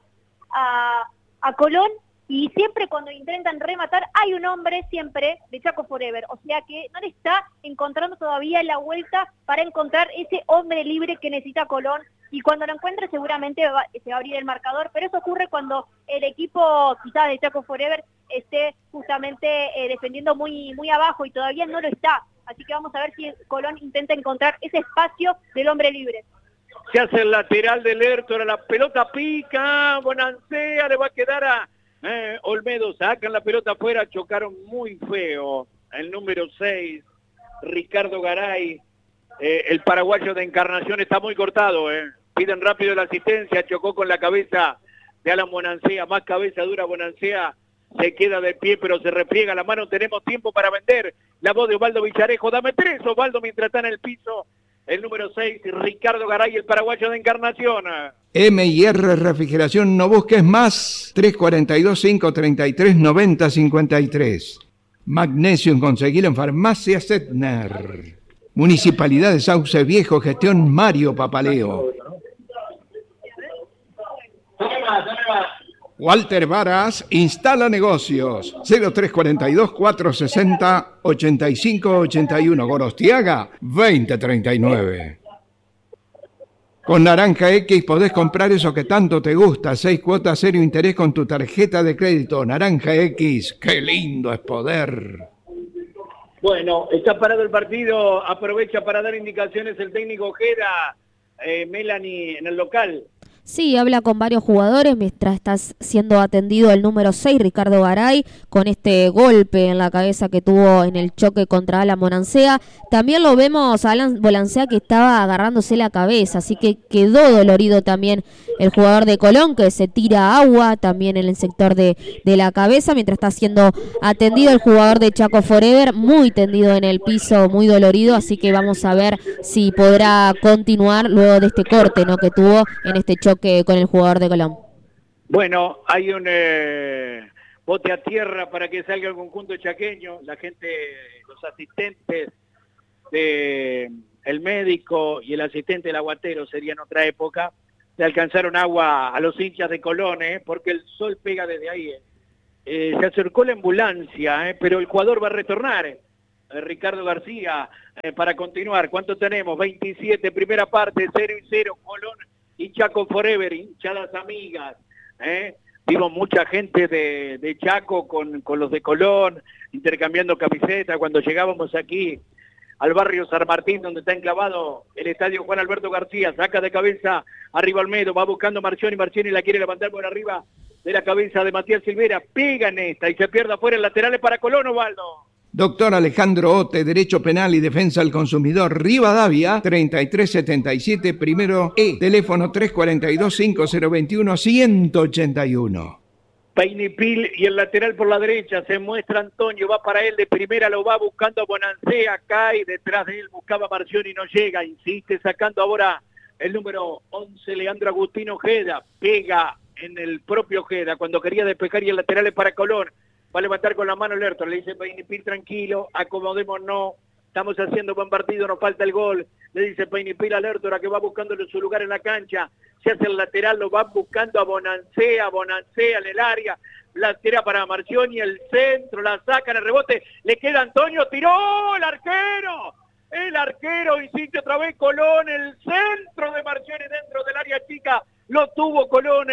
a, a Colón y siempre cuando intentan rematar hay un hombre siempre de Chaco Forever. O sea que no le está encontrando todavía la vuelta para encontrar ese hombre libre que necesita Colón. Y cuando lo encuentre seguramente va, se va a abrir el marcador, pero eso ocurre cuando el equipo quizás de Chaco Forever esté justamente eh, defendiendo muy, muy abajo y todavía no lo está. Así que vamos a ver si Colón intenta encontrar ese espacio del hombre libre. Se hace el lateral del Hértor, la pelota pica, Bonancea le va a quedar a eh, Olmedo, sacan la pelota afuera, chocaron muy feo. El número seis, Ricardo Garay, eh, el paraguayo de Encarnación está muy cortado, eh. Piden rápido la asistencia, chocó con la cabeza de Alan Bonancea, más cabeza dura Bonancea, se queda de pie pero se repliega la mano, tenemos tiempo para vender, la voz de Osvaldo Villarejo, dame tres Osvaldo mientras está en el piso, el número seis, Ricardo Garay, el paraguayo de Encarnación. M y R Refrigeración, no busques más, tres cuatro dos, cinco tres tres, nueve cero cinco tres. Magnesio, conseguilo en Farmacia Setner. Municipalidad de Sauce Viejo, gestión Mario Papaleo. Walter Varas instala negocios. cero tres cuatro dos, cuatro seis cero, ocho cinco ocho uno. Gorostiaga veinte treinta y nueve. Con Naranja X podés comprar eso que tanto te gusta. Seis cuotas, cero interés con tu tarjeta de crédito. Naranja X, qué lindo es poder. Bueno, está parado el partido, aprovecha para dar indicaciones el técnico Ojeda, eh, Melanie, en el local. Sí, habla con varios jugadores mientras está siendo atendido el número seis, Ricardo Garay, con este golpe en la cabeza que tuvo en el choque contra Alan Bonancea. También lo vemos a Alan Bonancea que estaba agarrándose la cabeza, así que quedó dolorido también el jugador de Colón, que se tira agua también en el sector de, de la cabeza, mientras está siendo atendido el jugador de Chaco Forever, muy tendido en el piso, muy dolorido, así que vamos a ver si podrá continuar luego de este corte, ¿no?, que tuvo en este choque que con el jugador de Colón. Bueno, hay un eh, bote a tierra para que salga el conjunto chaqueño, la gente, los asistentes de el médico y el asistente del aguatero sería en otra época, le alcanzaron agua a los hinchas de Colón, ¿eh? Porque el sol pega desde ahí. ¿eh? Eh, se acercó la ambulancia, ¿eh? Pero el jugador va a retornar. ¿eh? Eh, Ricardo García, eh, para continuar. ¿Cuánto tenemos? veintisiete, primera parte, cero y cero, Colón y Chaco Forever, hinchadas amigas. ¿eh? Vimos mucha gente de, de Chaco con, con los de Colón, intercambiando camisetas. Cuando llegábamos aquí al barrio San Martín, donde está enclavado el estadio Juan Alberto García, saca de cabeza arriba Almedo, va buscando Marcioni, Marcioni la quiere levantar por arriba de la cabeza de Matías Silvera, pega en esta y se pierde afuera, el lateral es para Colón, Osvaldo. Doctor Alejandro Ote, Derecho Penal y Defensa del Consumidor, Rivadavia, treinta y tres setenta y siete, primero E, teléfono tres cuatro dos, cinco cero dos uno, uno ocho uno. Peinipil y el lateral por la derecha, se muestra Antonio, va para él de primera, lo va buscando a Bonancea, cae detrás de él, buscaba Marcioni y no llega, insiste sacando ahora el número once, Leandro Agustín Ojeda, pega en el propio Ojeda, cuando quería despejar y el lateral es para Colón, va a levantar con la mano Lertor, le dice Peinipil, tranquilo, acomodémonos, estamos haciendo buen partido, nos falta el gol, le dice Peinipil a Lertor, a que va buscándole su lugar en la cancha, se hace el lateral, lo va buscando a Bonancea, Bonancea en el área, la tira para Marcioni, el centro, la sacan, el rebote, le queda Antonio, tiró el arquero, el arquero, insiste otra vez Colón, el centro de Marcioni dentro del área chica, lo tuvo Colón,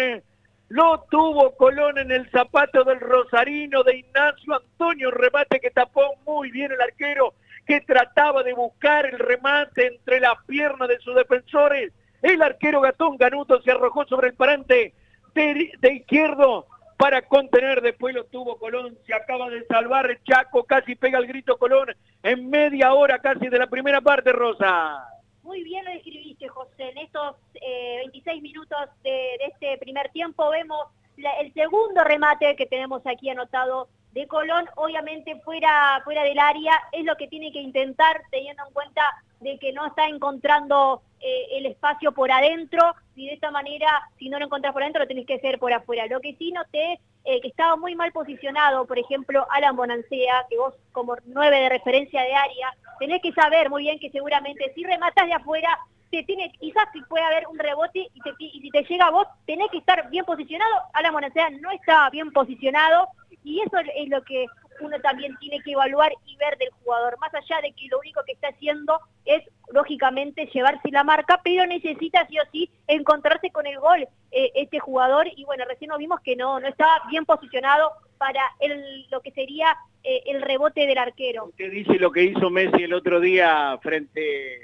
lo tuvo Colón en el zapato del rosarino de Ignacio Antonio, remate que tapó muy bien el arquero, que trataba de buscar el remate entre las piernas de sus defensores. El arquero Gastón Ganuto se arrojó sobre el parante de, de izquierdo para contener, después lo tuvo Colón, se acaba de salvar Chaco, casi pega el grito Colón en media hora casi de la primera parte, Rosa. Muy bien lo describiste, José. En estos eh, veintiséis minutos de, de este primer tiempo vemos la, el segundo remate que tenemos aquí anotado de Colón, obviamente fuera, fuera del área, es lo que tiene que intentar, teniendo en cuenta de que no está encontrando eh, el espacio por adentro, y de esta manera, si no lo encontrás por adentro, lo tenés que hacer por afuera. Lo que sí noté, eh, que estaba muy mal posicionado, por ejemplo, Alan Bonancea, que vos como nueve de referencia de área, tenés que saber muy bien que seguramente si rematas de afuera, te tiene, quizás puede haber un rebote y, te, y si te llega a vos, tenés que estar bien posicionado. Alan Bonancea no estaba bien posicionado, y eso es lo que uno también tiene que evaluar y ver del jugador, más allá de que lo único que está haciendo es, lógicamente, llevarse la marca, pero necesita sí o sí encontrarse con el gol eh, este jugador, y bueno, recién nos vimos que no, no estaba bien posicionado para el, lo que sería eh, el rebote del arquero. Usted dice lo que hizo Messi el otro día frente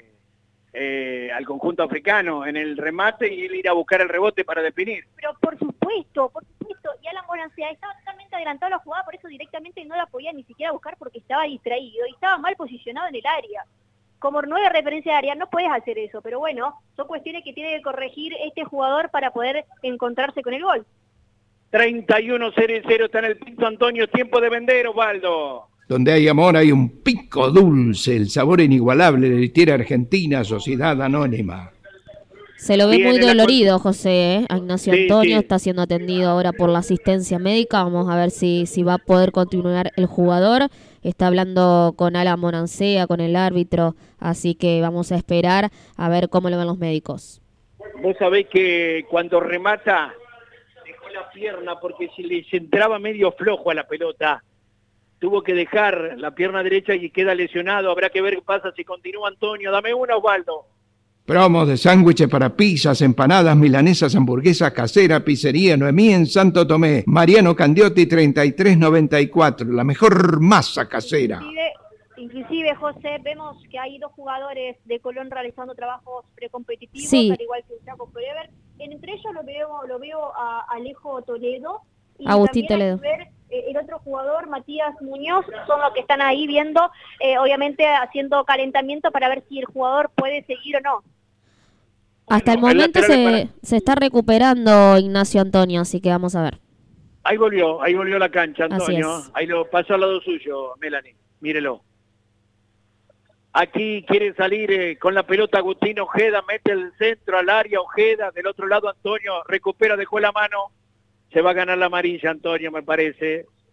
eh, al conjunto africano en el remate y él ir a buscar el rebote para definir. Pero por supuesto, por supuesto, y Alan Bonancea estaba totalmente adelantado a la jugada, por eso directamente no la podía ni siquiera buscar porque estaba distraído y estaba mal posicionado en el área. Como nueve referencias de área no puedes hacer eso, pero bueno, son cuestiones que tiene que corregir este jugador para poder encontrarse con el gol. treinta y uno cero cero está en el Pinto Antonio, tiempo de vender, Osvaldo. Donde hay amor hay un pico dulce, el sabor inigualable de la tierra argentina, Sociedad Anónima. Se lo ve Bien, muy la... dolorido, José, ¿eh? A Ignacio sí, Antonio sí. está siendo atendido ahora por la asistencia médica. Vamos a ver si, si va a poder continuar el jugador. Está hablando con Alan Bonancea, con el árbitro, así que vamos a esperar a ver cómo le van los médicos. Vos sabés que cuando remata dejó la pierna porque si le entraba medio flojo a la pelota. Tuvo que dejar la pierna derecha y queda lesionado. Habrá que ver qué pasa si continúa Antonio. Dame una, Osvaldo. Promos de sándwiches para pizzas, empanadas, milanesas, hamburguesas casera, pizzería Noemí en Santo Tomé. Mariano Candiotti treinta y tres noventa y cuatro, la mejor masa casera. Inclusive, inclusive, José, vemos que hay dos jugadores de Colón realizando trabajos precompetitivos, sí. al igual que el Chaco Forever. Entre ellos lo veo, lo veo a Alejo Toledo. Y Agustín también Toledo. Ver, eh, el otro jugador, Matías Muñoz, son los que están ahí viendo, eh, obviamente haciendo calentamiento para ver si el jugador puede seguir o no. Hasta el Bueno, el momento lateral se, es para- se está recuperando Ignacio Antonio, así que vamos a ver. Ahí volvió, ahí volvió la cancha, Antonio. Así es. Ahí lo pasó al lado suyo, Melanie. Mírelo. Aquí quiere salir eh, con la pelota Agustín Ojeda, mete el centro al área Ojeda, del otro lado Antonio recupera, dejó la mano. Se va a ganar la amarilla, Antonio, me parece.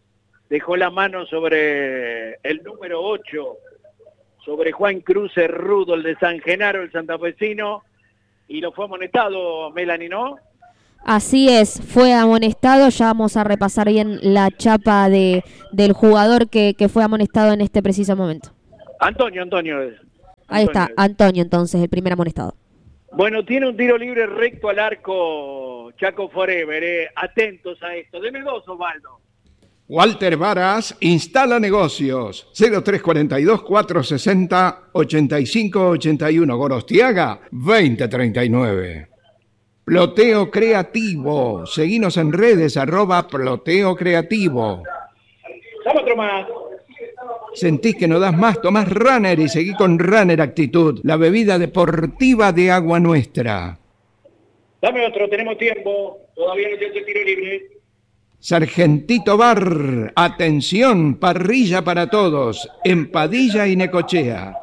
dejó la mano sobre el número ocho, sobre Juan Cruz Rudo, el de San Genaro, el santafesino, y lo fue amonestado, Melanie, ¿no? Así es, fue amonestado. Ya vamos a repasar bien la chapa de del jugador que, que fue amonestado en este preciso momento. Antonio, Antonio. Ahí Antonio. está, Antonio entonces, el primer amonestado. Bueno, tiene un tiro libre recto al arco Chaco Forever, eh. Atentos a esto. Deme dos, Osvaldo. Walter Varas instala negocios. cero tres cuatro dos, cuatro seis cero, ocho cinco ocho uno. Gorostiaga, veinte treinta y nueve. Ploteo Creativo. Seguinos en redes, arroba Ploteo Creativo. Dame otro más. ¿Sentís que no das más? Tomás Runner y seguí con Runner Actitud, la bebida deportiva de Agua Nuestra. Dame otro, tenemos tiempo. Todavía no tiene tiro libre. Sargentito Bar, atención, parrilla para todos, en Padilla y Necochea.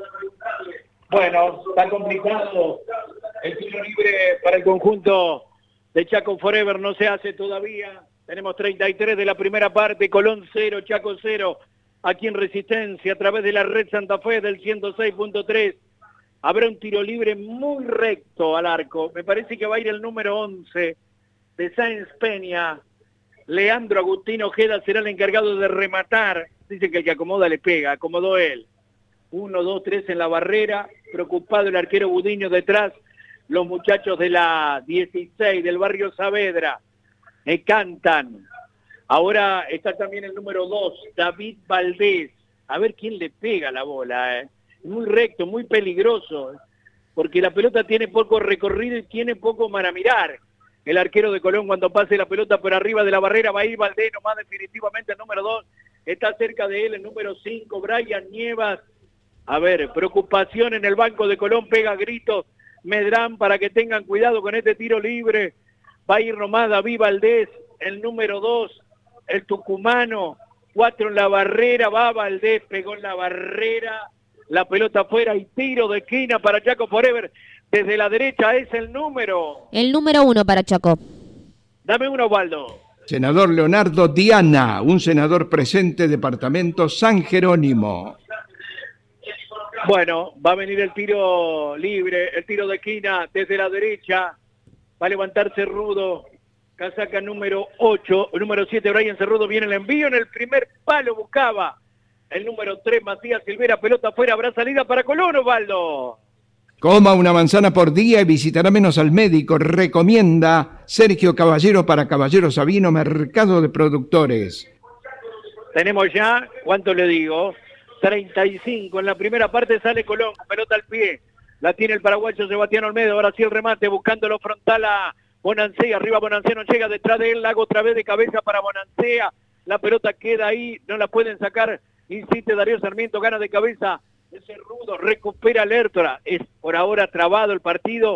Bueno, está complicado. El tiro libre para el conjunto de Chaco Forever no se hace todavía. Tenemos treinta y tres de la primera parte, Colón cero, Chaco cero. Aquí en Resistencia, a través de la red Santa Fe del ciento seis punto tres. Habrá un tiro libre muy recto al arco. Me parece que va a ir el número once de Sáenz Peña. Leandro Agustín Ojeda será el encargado de rematar. Dice que el que acomoda le pega, acomodó él. Uno, dos, tres en la barrera. Preocupado el arquero Budiño detrás. Los muchachos de la dieciséis del barrio Saavedra. Me cantan. Ahora está también el número dos, David Valdés. A ver quién le pega la bola. Eh. Muy recto, muy peligroso. Porque la pelota tiene poco recorrido y tiene poco para mirar. El arquero de Colón, cuando pase la pelota por arriba de la barrera, va a ir Valdés nomás definitivamente el número dos. Está cerca de él el número cinco, Brian Nievas. A ver, preocupación en el banco de Colón, pega gritos Medrán para que tengan cuidado con este tiro libre. Va a ir nomás David Valdés, el número dos, el tucumano. Cuatro en la barrera, va Valdés, pegó en la barrera. La pelota afuera y tiro de esquina para Chaco Forever. Desde la derecha es el número. El número uno para Chaco. Dame uno, Osvaldo. Senador Leonardo Diana, un senador presente, departamento San Jerónimo. Bueno, va a venir el tiro libre, el tiro de esquina desde la derecha. Va a levantarse Rudo. Casaca número ocho, el número siete, Brian Cerrudo, viene el envío en el primer palo, buscaba. El número tres, Matías Silvera, pelota afuera, habrá salida para Colón, Osvaldo. Coma una manzana por día y visitará menos al médico. Recomienda Sergio Caballero para Caballero Sabino, Mercado de Productores. Tenemos ya, ¿cuánto le digo? treinta y cinco. En la primera parte sale Colón, pelota al pie. La tiene el paraguayo Sebastián Olmedo. Ahora sí el remate, buscándolo frontal a Bonancea. Arriba Bonancea, no llega detrás de él. Lago otra vez de cabeza para Bonancea. La pelota queda ahí, no la pueden sacar. Insiste Darío Sarmiento, gana de cabeza. Ese Rudo recupera Lertora. Es por ahora trabado el partido.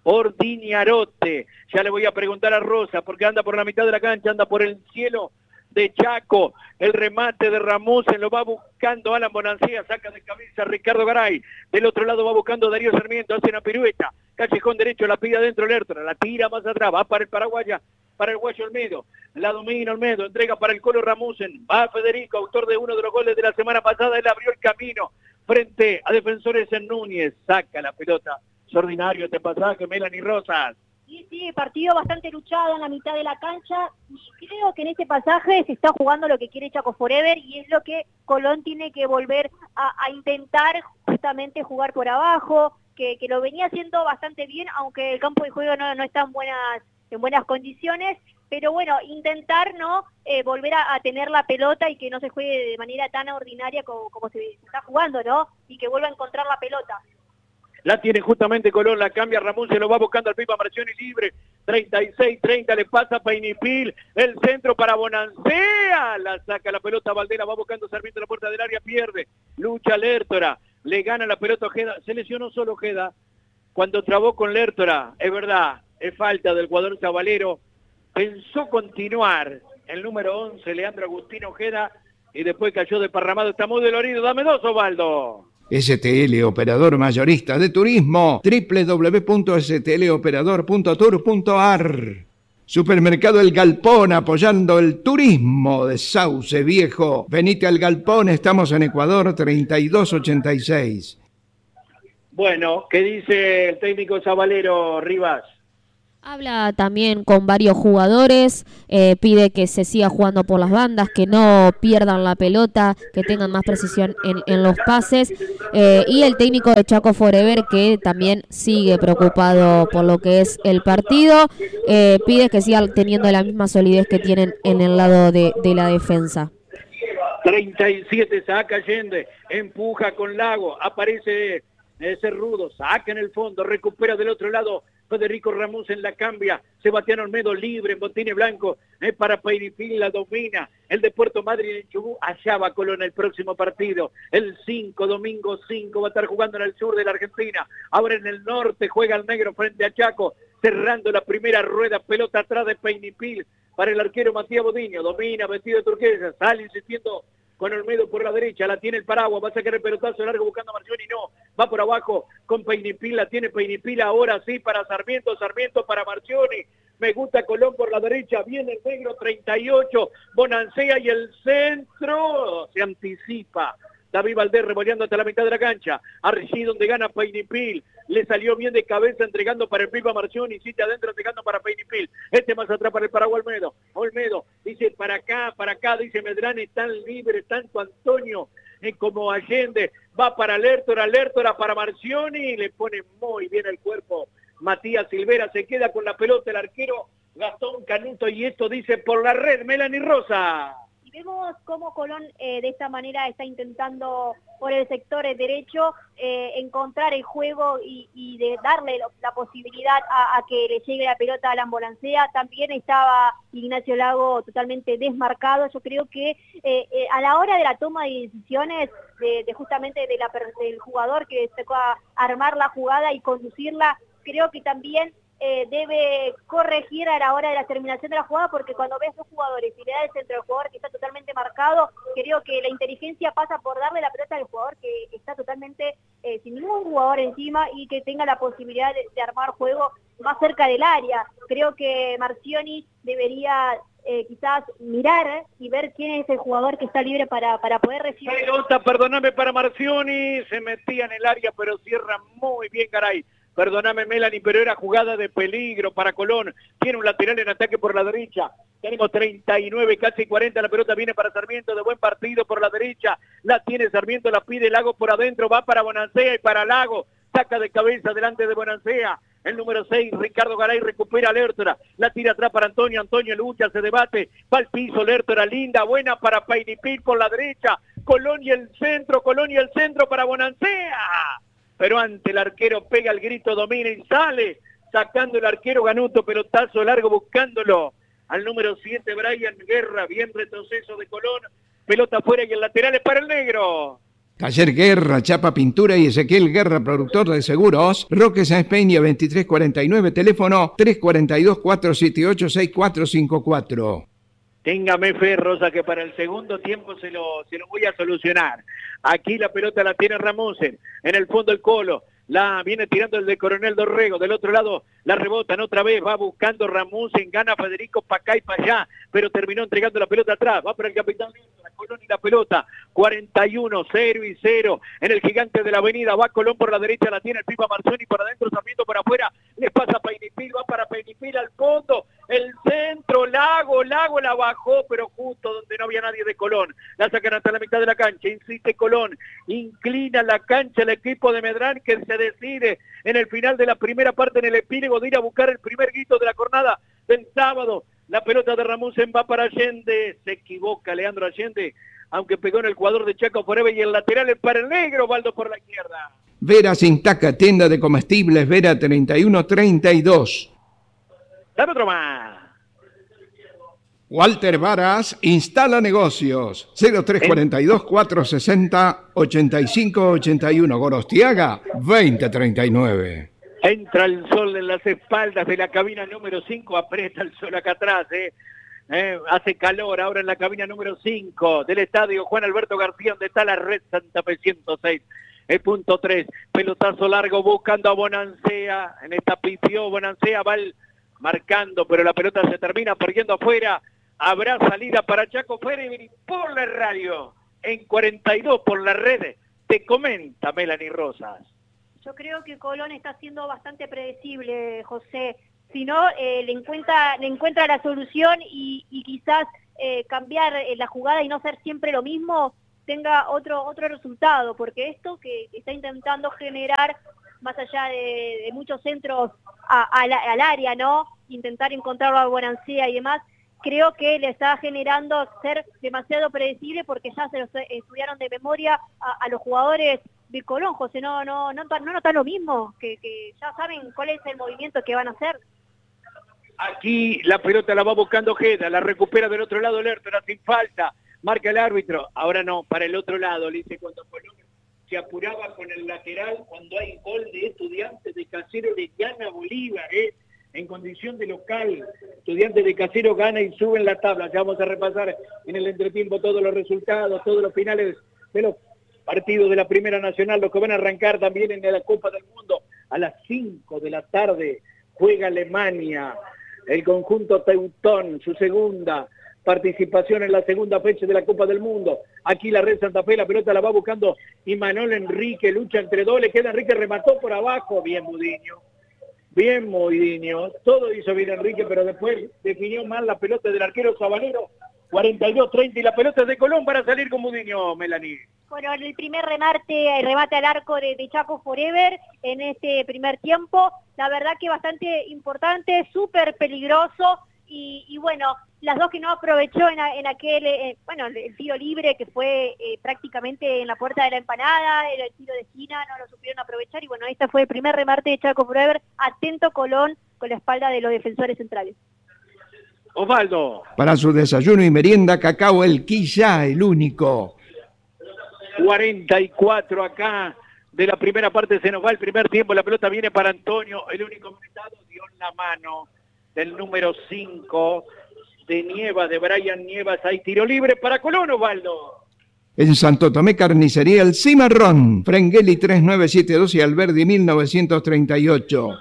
Ordiñarote. Ya le voy a preguntar a Rosa, porque anda por la mitad de la cancha, anda por el cielo de Chaco. El remate de Ramosen lo va buscando Alan Bonancea, saca de cabeza Ricardo Garay. Del otro lado va buscando Darío Sarmiento, hace una pirueta. Callejón derecho, la pide adentro Lertora, la tira más atrás, va para el paraguaya, para el guayo Olmedo. La domina Olmedo, entrega para el Colo Ramosen. Va Federico, autor de uno de los goles de la semana pasada, él abrió el camino frente a Defensores en Núñez. Saca la pelota. Es ordinario este pasaje, Melanie Rosas. Sí, sí, partido bastante luchado en la mitad de la cancha y creo que en este pasaje se está jugando lo que quiere Chaco Forever y es lo que Colón tiene que volver a, a intentar justamente jugar por abajo, que, que lo venía haciendo bastante bien, aunque el campo de juego no, no está en buenas, en buenas condiciones, pero bueno, intentar no eh, volver a, a tener la pelota y que no se juegue de manera tan ordinaria como, como se está jugando, ¿no? Y que vuelva a encontrar la pelota. La tiene justamente Colón, la cambia Ramón, se lo va buscando al Pipa Marcioni libre. treinta y seis treinta, le pasa Painipil, el centro para Bonancea. La saca la pelota Valdera, va buscando Sarmiento en la puerta del área, pierde. Lucha Lertora, le gana la pelota Ojeda. Se lesionó solo Ojeda cuando trabó con Lertora. Es verdad, es falta del jugador Zabalero. Pensó continuar el número once, Leandro Agustín Ojeda, y después cayó desparramado. Está muy dolorido. Dame dos, Osvaldo. S T L, operador mayorista de turismo, doble u doble u doble u punto s t l operador punto tour punto a r. Supermercado El Galpón, apoyando el turismo de Sauce Viejo. Venite al Galpón, estamos en Ecuador treinta y dos ochenta y seis. Bueno, ¿qué dice el técnico Zabalero, Rivas? Habla también con varios jugadores, eh, pide que se siga jugando por las bandas, que no pierdan la pelota, que tengan más precisión en, en los pases, eh, y el técnico de Chaco Forever, que también sigue preocupado por lo que es el partido, eh, pide que sigan teniendo la misma solidez que tienen en el lado de, de la defensa. treinta y siete, saca Allende, empuja con Lago, aparece ese Rudo, saca en el fondo, recupera del otro lado Federico Ramos en la cambia, Sebastián Olmedo libre en botines blanco, eh, para Peiripil la domina, el de Puerto Madryn en Chubut, allá va Colón el próximo partido, el cinco, domingo cinco, va a estar jugando en el sur de la Argentina, ahora en el norte juega el negro frente a Chaco, cerrando la primera rueda, pelota atrás de Peiripil, para el arquero Matías Bodiño, domina, vestido de turquesa, sale insistiendo con Olmedo por la derecha, la tiene el Paraguas, va a sacar el pelotazo largo buscando a Marcioni, no, va por abajo con Peiripil, la tiene Peiripil, ahora sí para Sarmiento, Sarmiento para Marcioni, me gusta Colón por la derecha, viene el negro treinta y ocho, Bonancea y el centro, se anticipa, David Valdés revoleando hasta la mitad de la cancha, allí donde gana Peiripil, le salió bien de cabeza entregando para el Pipa Marcioni, siete adentro entregando para Peiripil, este más atrás para el Paraguay Olmedo, Olmedo, dice para acá, para acá, dice Medrano, están libres, tanto Antonio eh, como Allende, va para Lertora, Lertora para Marcioni, le pone muy bien el cuerpo, Matías Silvera se queda con la pelota, el arquero Gastón Canuto, y esto dice por la red, Melanie Rosa. Vemos cómo Colón eh, de esta manera está intentando por el sector derecho eh, encontrar el juego y, y de darle lo, la posibilidad a, a que le llegue la pelota a la ambulancia. También estaba Ignacio Lago totalmente desmarcado. Yo creo que eh, eh, a la hora de la toma de decisiones de, de justamente de la, del jugador que se va a armar la jugada y conducirla, creo que también Eh, debe corregir a la hora de la terminación de la jugada, porque cuando ves dos jugadores y le da el centro al jugador que está totalmente marcado, creo que la inteligencia pasa por darle la pelota al jugador que está totalmente eh, sin ningún jugador encima y que tenga la posibilidad de, de armar juego más cerca del área. Creo que Marcioni debería eh, quizás mirar y ver quién es el jugador que está libre para, para poder recibir. Pelota, perdóname, para Marcioni, se metía en el área pero cierra muy bien, caray. Perdóname, Melanie, pero era jugada de peligro para Colón. Tiene un lateral en ataque por la derecha. Tenemos treinta y nueve, casi cuarenta. La pelota viene para Sarmiento, de buen partido por la derecha. La tiene Sarmiento, la pide Lago por adentro. Va para Bonancea y para Lago. Saca de cabeza delante de Bonancea. El número seis, Ricardo Garay, recupera a Lertora. La tira atrás para Antonio. Antonio lucha, se debate. Va al piso, Lertora, linda, buena para Peiripil por la derecha. Colón y el centro, Colón y el centro para Bonancea. Pero ante el arquero pega el grito, domina y sale, sacando el arquero Ganuto, pelotazo largo buscándolo al número siete, Brian Guerra, bien retroceso de Colón, pelota afuera y el lateral es para el negro. Taller Guerra, Chapa Pintura y Ezequiel Guerra, productor de seguros. Roque Sáenz Peña, veintitrés cuarenta y nueve, teléfono tres cuatro dos, cuatro siete ocho, seis cuatro cinco cuatro. Téngame fe, Rosa, que para el segundo tiempo se lo, se lo voy a solucionar. Aquí la pelota la tiene Ramosen, en el fondo el Colo, la viene tirando el de Coronel Dorrego, del otro lado la rebotan otra vez, va buscando Ramosen, gana Federico para acá y para allá, pero terminó entregando la pelota atrás, va para el capitán la Colón y la pelota, cuarenta y uno, cero y cero, en el gigante de la avenida, va Colón por la derecha, la tiene el Pipa Marcioni por adentro, Sarmiento por afuera, le pasa Peiripil, va para Peiripil al fondo, el centro, Lago, Lago la bajó, pero justo donde no había nadie de Colón, la sacan hasta la mitad de la cancha, insiste Colón, inclina la cancha el equipo de Medrano que se decide en el final de la primera parte en el epílogo de ir a buscar el primer grito de la jornada del sábado. La pelota de Ramusen va para Allende, se equivoca Leandro Allende, aunque pegó en el jugador de Chaco Forever y el lateral es para el negro, Baldo por la izquierda. Vera Sintaca, tienda de comestibles, Vera treinta y uno treinta y dos. Dame otro más. Walter Varas instala negocios. cero tres cuarenta y dos, cuatrocientos sesenta, ochenta y cinco ochenta y uno. Gorostiaga, veinte treinta y nueve. Entra el sol en las espaldas de la cabina número cinco, aprieta el sol acá atrás, eh. Eh, hace calor ahora en la cabina número cinco del estadio Juan Alberto García, donde está la red Santa Fe ciento seis. El punto tres, pelotazo largo buscando a Bonancea, en esta pifió Bonancea, va el marcando, pero la pelota se termina perdiendo afuera. Habrá salida para Chaco Forever y por la radio, en cuarenta y dos por la red, te comenta Melanie Rosas. Yo creo que Colón está siendo bastante predecible, José. Si no, eh, le, encuentra, le encuentra la solución y, y quizás eh, cambiar eh, la jugada y no ser siempre lo mismo, tenga otro otro resultado, porque esto que está intentando generar, más allá de, de muchos centros a, a la, al área, ¿no? Intentar encontrarlo a Bonancea y demás, creo que le está generando ser demasiado predecible porque ya se los estudiaron de memoria a, a los jugadores de Colón, José. No, no, no, no notan lo mismo, que, que ya saben cuál es el movimiento que van a hacer. Aquí la pelota la va buscando Ojeda, la recupera del otro lado Lertora sin falta, marca el árbitro, ahora no, para el otro lado, le dice cuando Colón se apuraba con el lateral, cuando hay gol de Estudiantes de Casero le gana Bolívar, ¿eh? En condición de local, Estudiantes de Casero gana y sube en la tabla. Ya vamos a repasar en el entretiempo todos los resultados, todos los finales de los partidos de la Primera Nacional, los que van a arrancar también en la Copa del Mundo a las cinco de la tarde, juega Alemania, el conjunto Teutón, su segunda participación en la segunda fecha de la Copa del Mundo. Aquí la Red Santa Fe, la pelota la va buscando Imanol Enrique, lucha entre dos, le queda Enrique, remató por abajo, bien Mudiño, bien Mudiño, todo hizo bien Enrique, pero después definió mal la pelota del arquero Sabalero, cuarenta y dos treinta y la pelota es de Colón para salir con Mudiño, Melanie. Bueno, el primer remate, el remate al arco de, de Chaco Forever en este primer tiempo, la verdad que bastante importante, súper peligroso, y, y bueno, las dos que no aprovechó en, en aquel, eh, bueno, el tiro libre que fue eh, prácticamente en la puerta de la empanada, era el tiro de esquina, no lo supieron aprovechar, y bueno, este fue el primer remate de Chaco Forever, atento Colón con la espalda de los defensores centrales. Osvaldo. Para su desayuno y merienda, Cacao El Quilla, el único. cuarenta y cuatro acá de la primera parte, se nos va el primer tiempo, la pelota viene para Antonio, el único conectado dio en la mano del número cinco de Nievas, de Brian Nievas, hay tiro libre para Colón, Osvaldo. En Santo Tomé Carnicería El Cimarrón, Frengeli tres nueve siete dos y Alberdi mil novecientos treinta y ocho.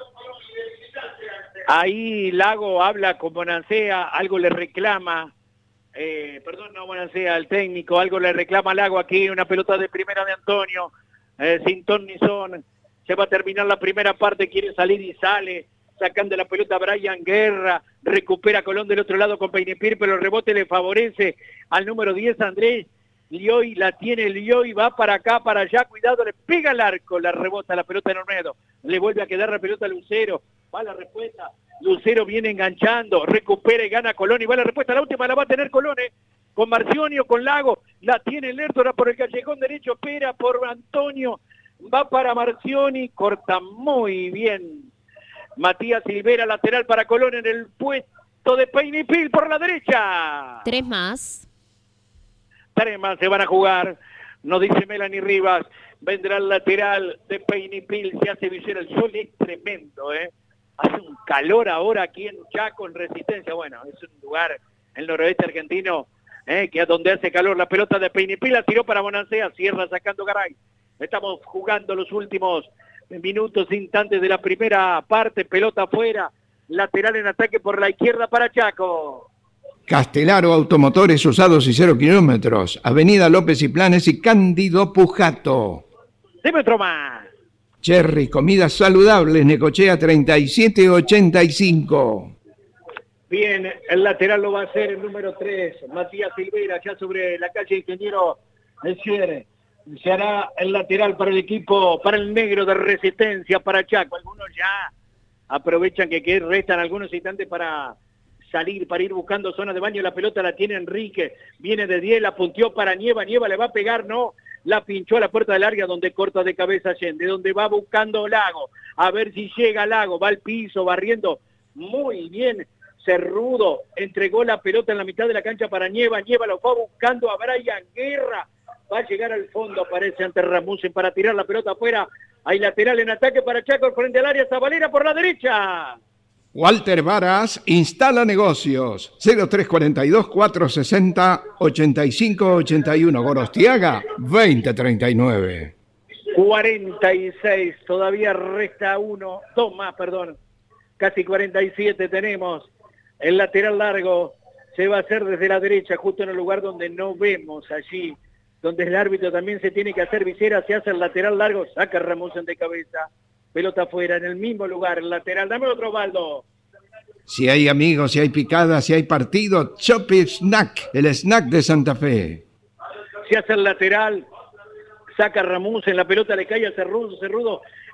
Ahí Lago habla con Bonancea, algo le reclama, eh, perdón, no Bonancea, el técnico, algo le reclama a Lago aquí, una pelota de primera de Antonio, eh, sin ton ni son, se va a terminar la primera parte, quiere salir y sale, sacando la pelota Brian Guerra, recupera Colón del otro lado con Peinepir, pero el rebote le favorece al número diez, Andrés Lioy, la tiene Lioy, va para acá, para allá, cuidado, le pega el arco, la rebota la pelota en Olmedo, le vuelve a quedar la pelota a Lucero, va la respuesta, Lucero viene enganchando, recupera y gana Colón, y va la respuesta, la última la va a tener Colón, ¿eh? Con Marcionio, con Lago, la tiene Lertora por el callejón derecho, espera por Antonio, va para Marcioni, corta muy bien Matías Silvera, lateral para Colón en el puesto de Peinipil por la derecha. Tres más. Tres más se van a jugar, nos dice Melanie Rivas, vendrá el lateral de Peinipil, se hace visera, el sol es tremendo, ¿eh? Hace un calor ahora aquí en Chaco, en Resistencia, bueno, es un lugar, el noroeste argentino, ¿eh? Que es donde hace calor, la pelota de Peinipil, la tiró para Bonancea, cierra sacando Garay. Estamos jugando los últimos minutos, instantes de la primera parte, pelota afuera, lateral en ataque por la izquierda para Chaco. Castelaro Automotores Usados y Cero Kilómetros, Avenida López y Planes y Cándido Pujato. Deme otro más. Cherry, comidas saludables, Necochea treinta y siete ochenta y cinco. Bien, el lateral lo va a hacer el número tres, Matías Silvera, ya sobre la calle Ingeniero Echiere. Se hará el lateral para el equipo, para el negro de Resistencia, para Chaco. Algunos ya aprovechan que, que restan algunos instantes para salir, para ir buscando zona de baño. La pelota la tiene Enrique, viene de diez, la punteó para Nieva, Nieva le va a pegar, no, la pinchó a la puerta del área donde corta de cabeza Allende, donde va buscando Lago, a ver si llega Lago, va al piso, barriendo muy bien, Cerrudo, entregó la pelota en la mitad de la cancha para Nieva, Nieva lo va buscando a Brian Guerra, va a llegar al fondo, aparece ante Ramusen para tirar la pelota afuera, hay lateral en ataque para Chaco, frente al área, Zabalera por la derecha. Walter Varas instala negocios, cero tres cuatro dos, cuatro seis cero, ocho cinco ocho uno, Gorostiaga, veinte treinta y nueve. cuarenta y seis, todavía resta uno, dos más, perdón. casi cuarenta y siete tenemos. El lateral largo se va a hacer desde la derecha, justo en el lugar donde no vemos allí, donde el árbitro también se tiene que hacer visera, se hace el lateral largo, saca Ramusen de cabeza, pelota afuera, en el mismo lugar, el lateral. Dame otro, Baldo. Si hay amigos, si hay picada, si hay partido, Chopi Snack, el snack de Santa Fe. Se hace el lateral, saca Ramusen, la pelota le cae a Cerrudo, Cerrudo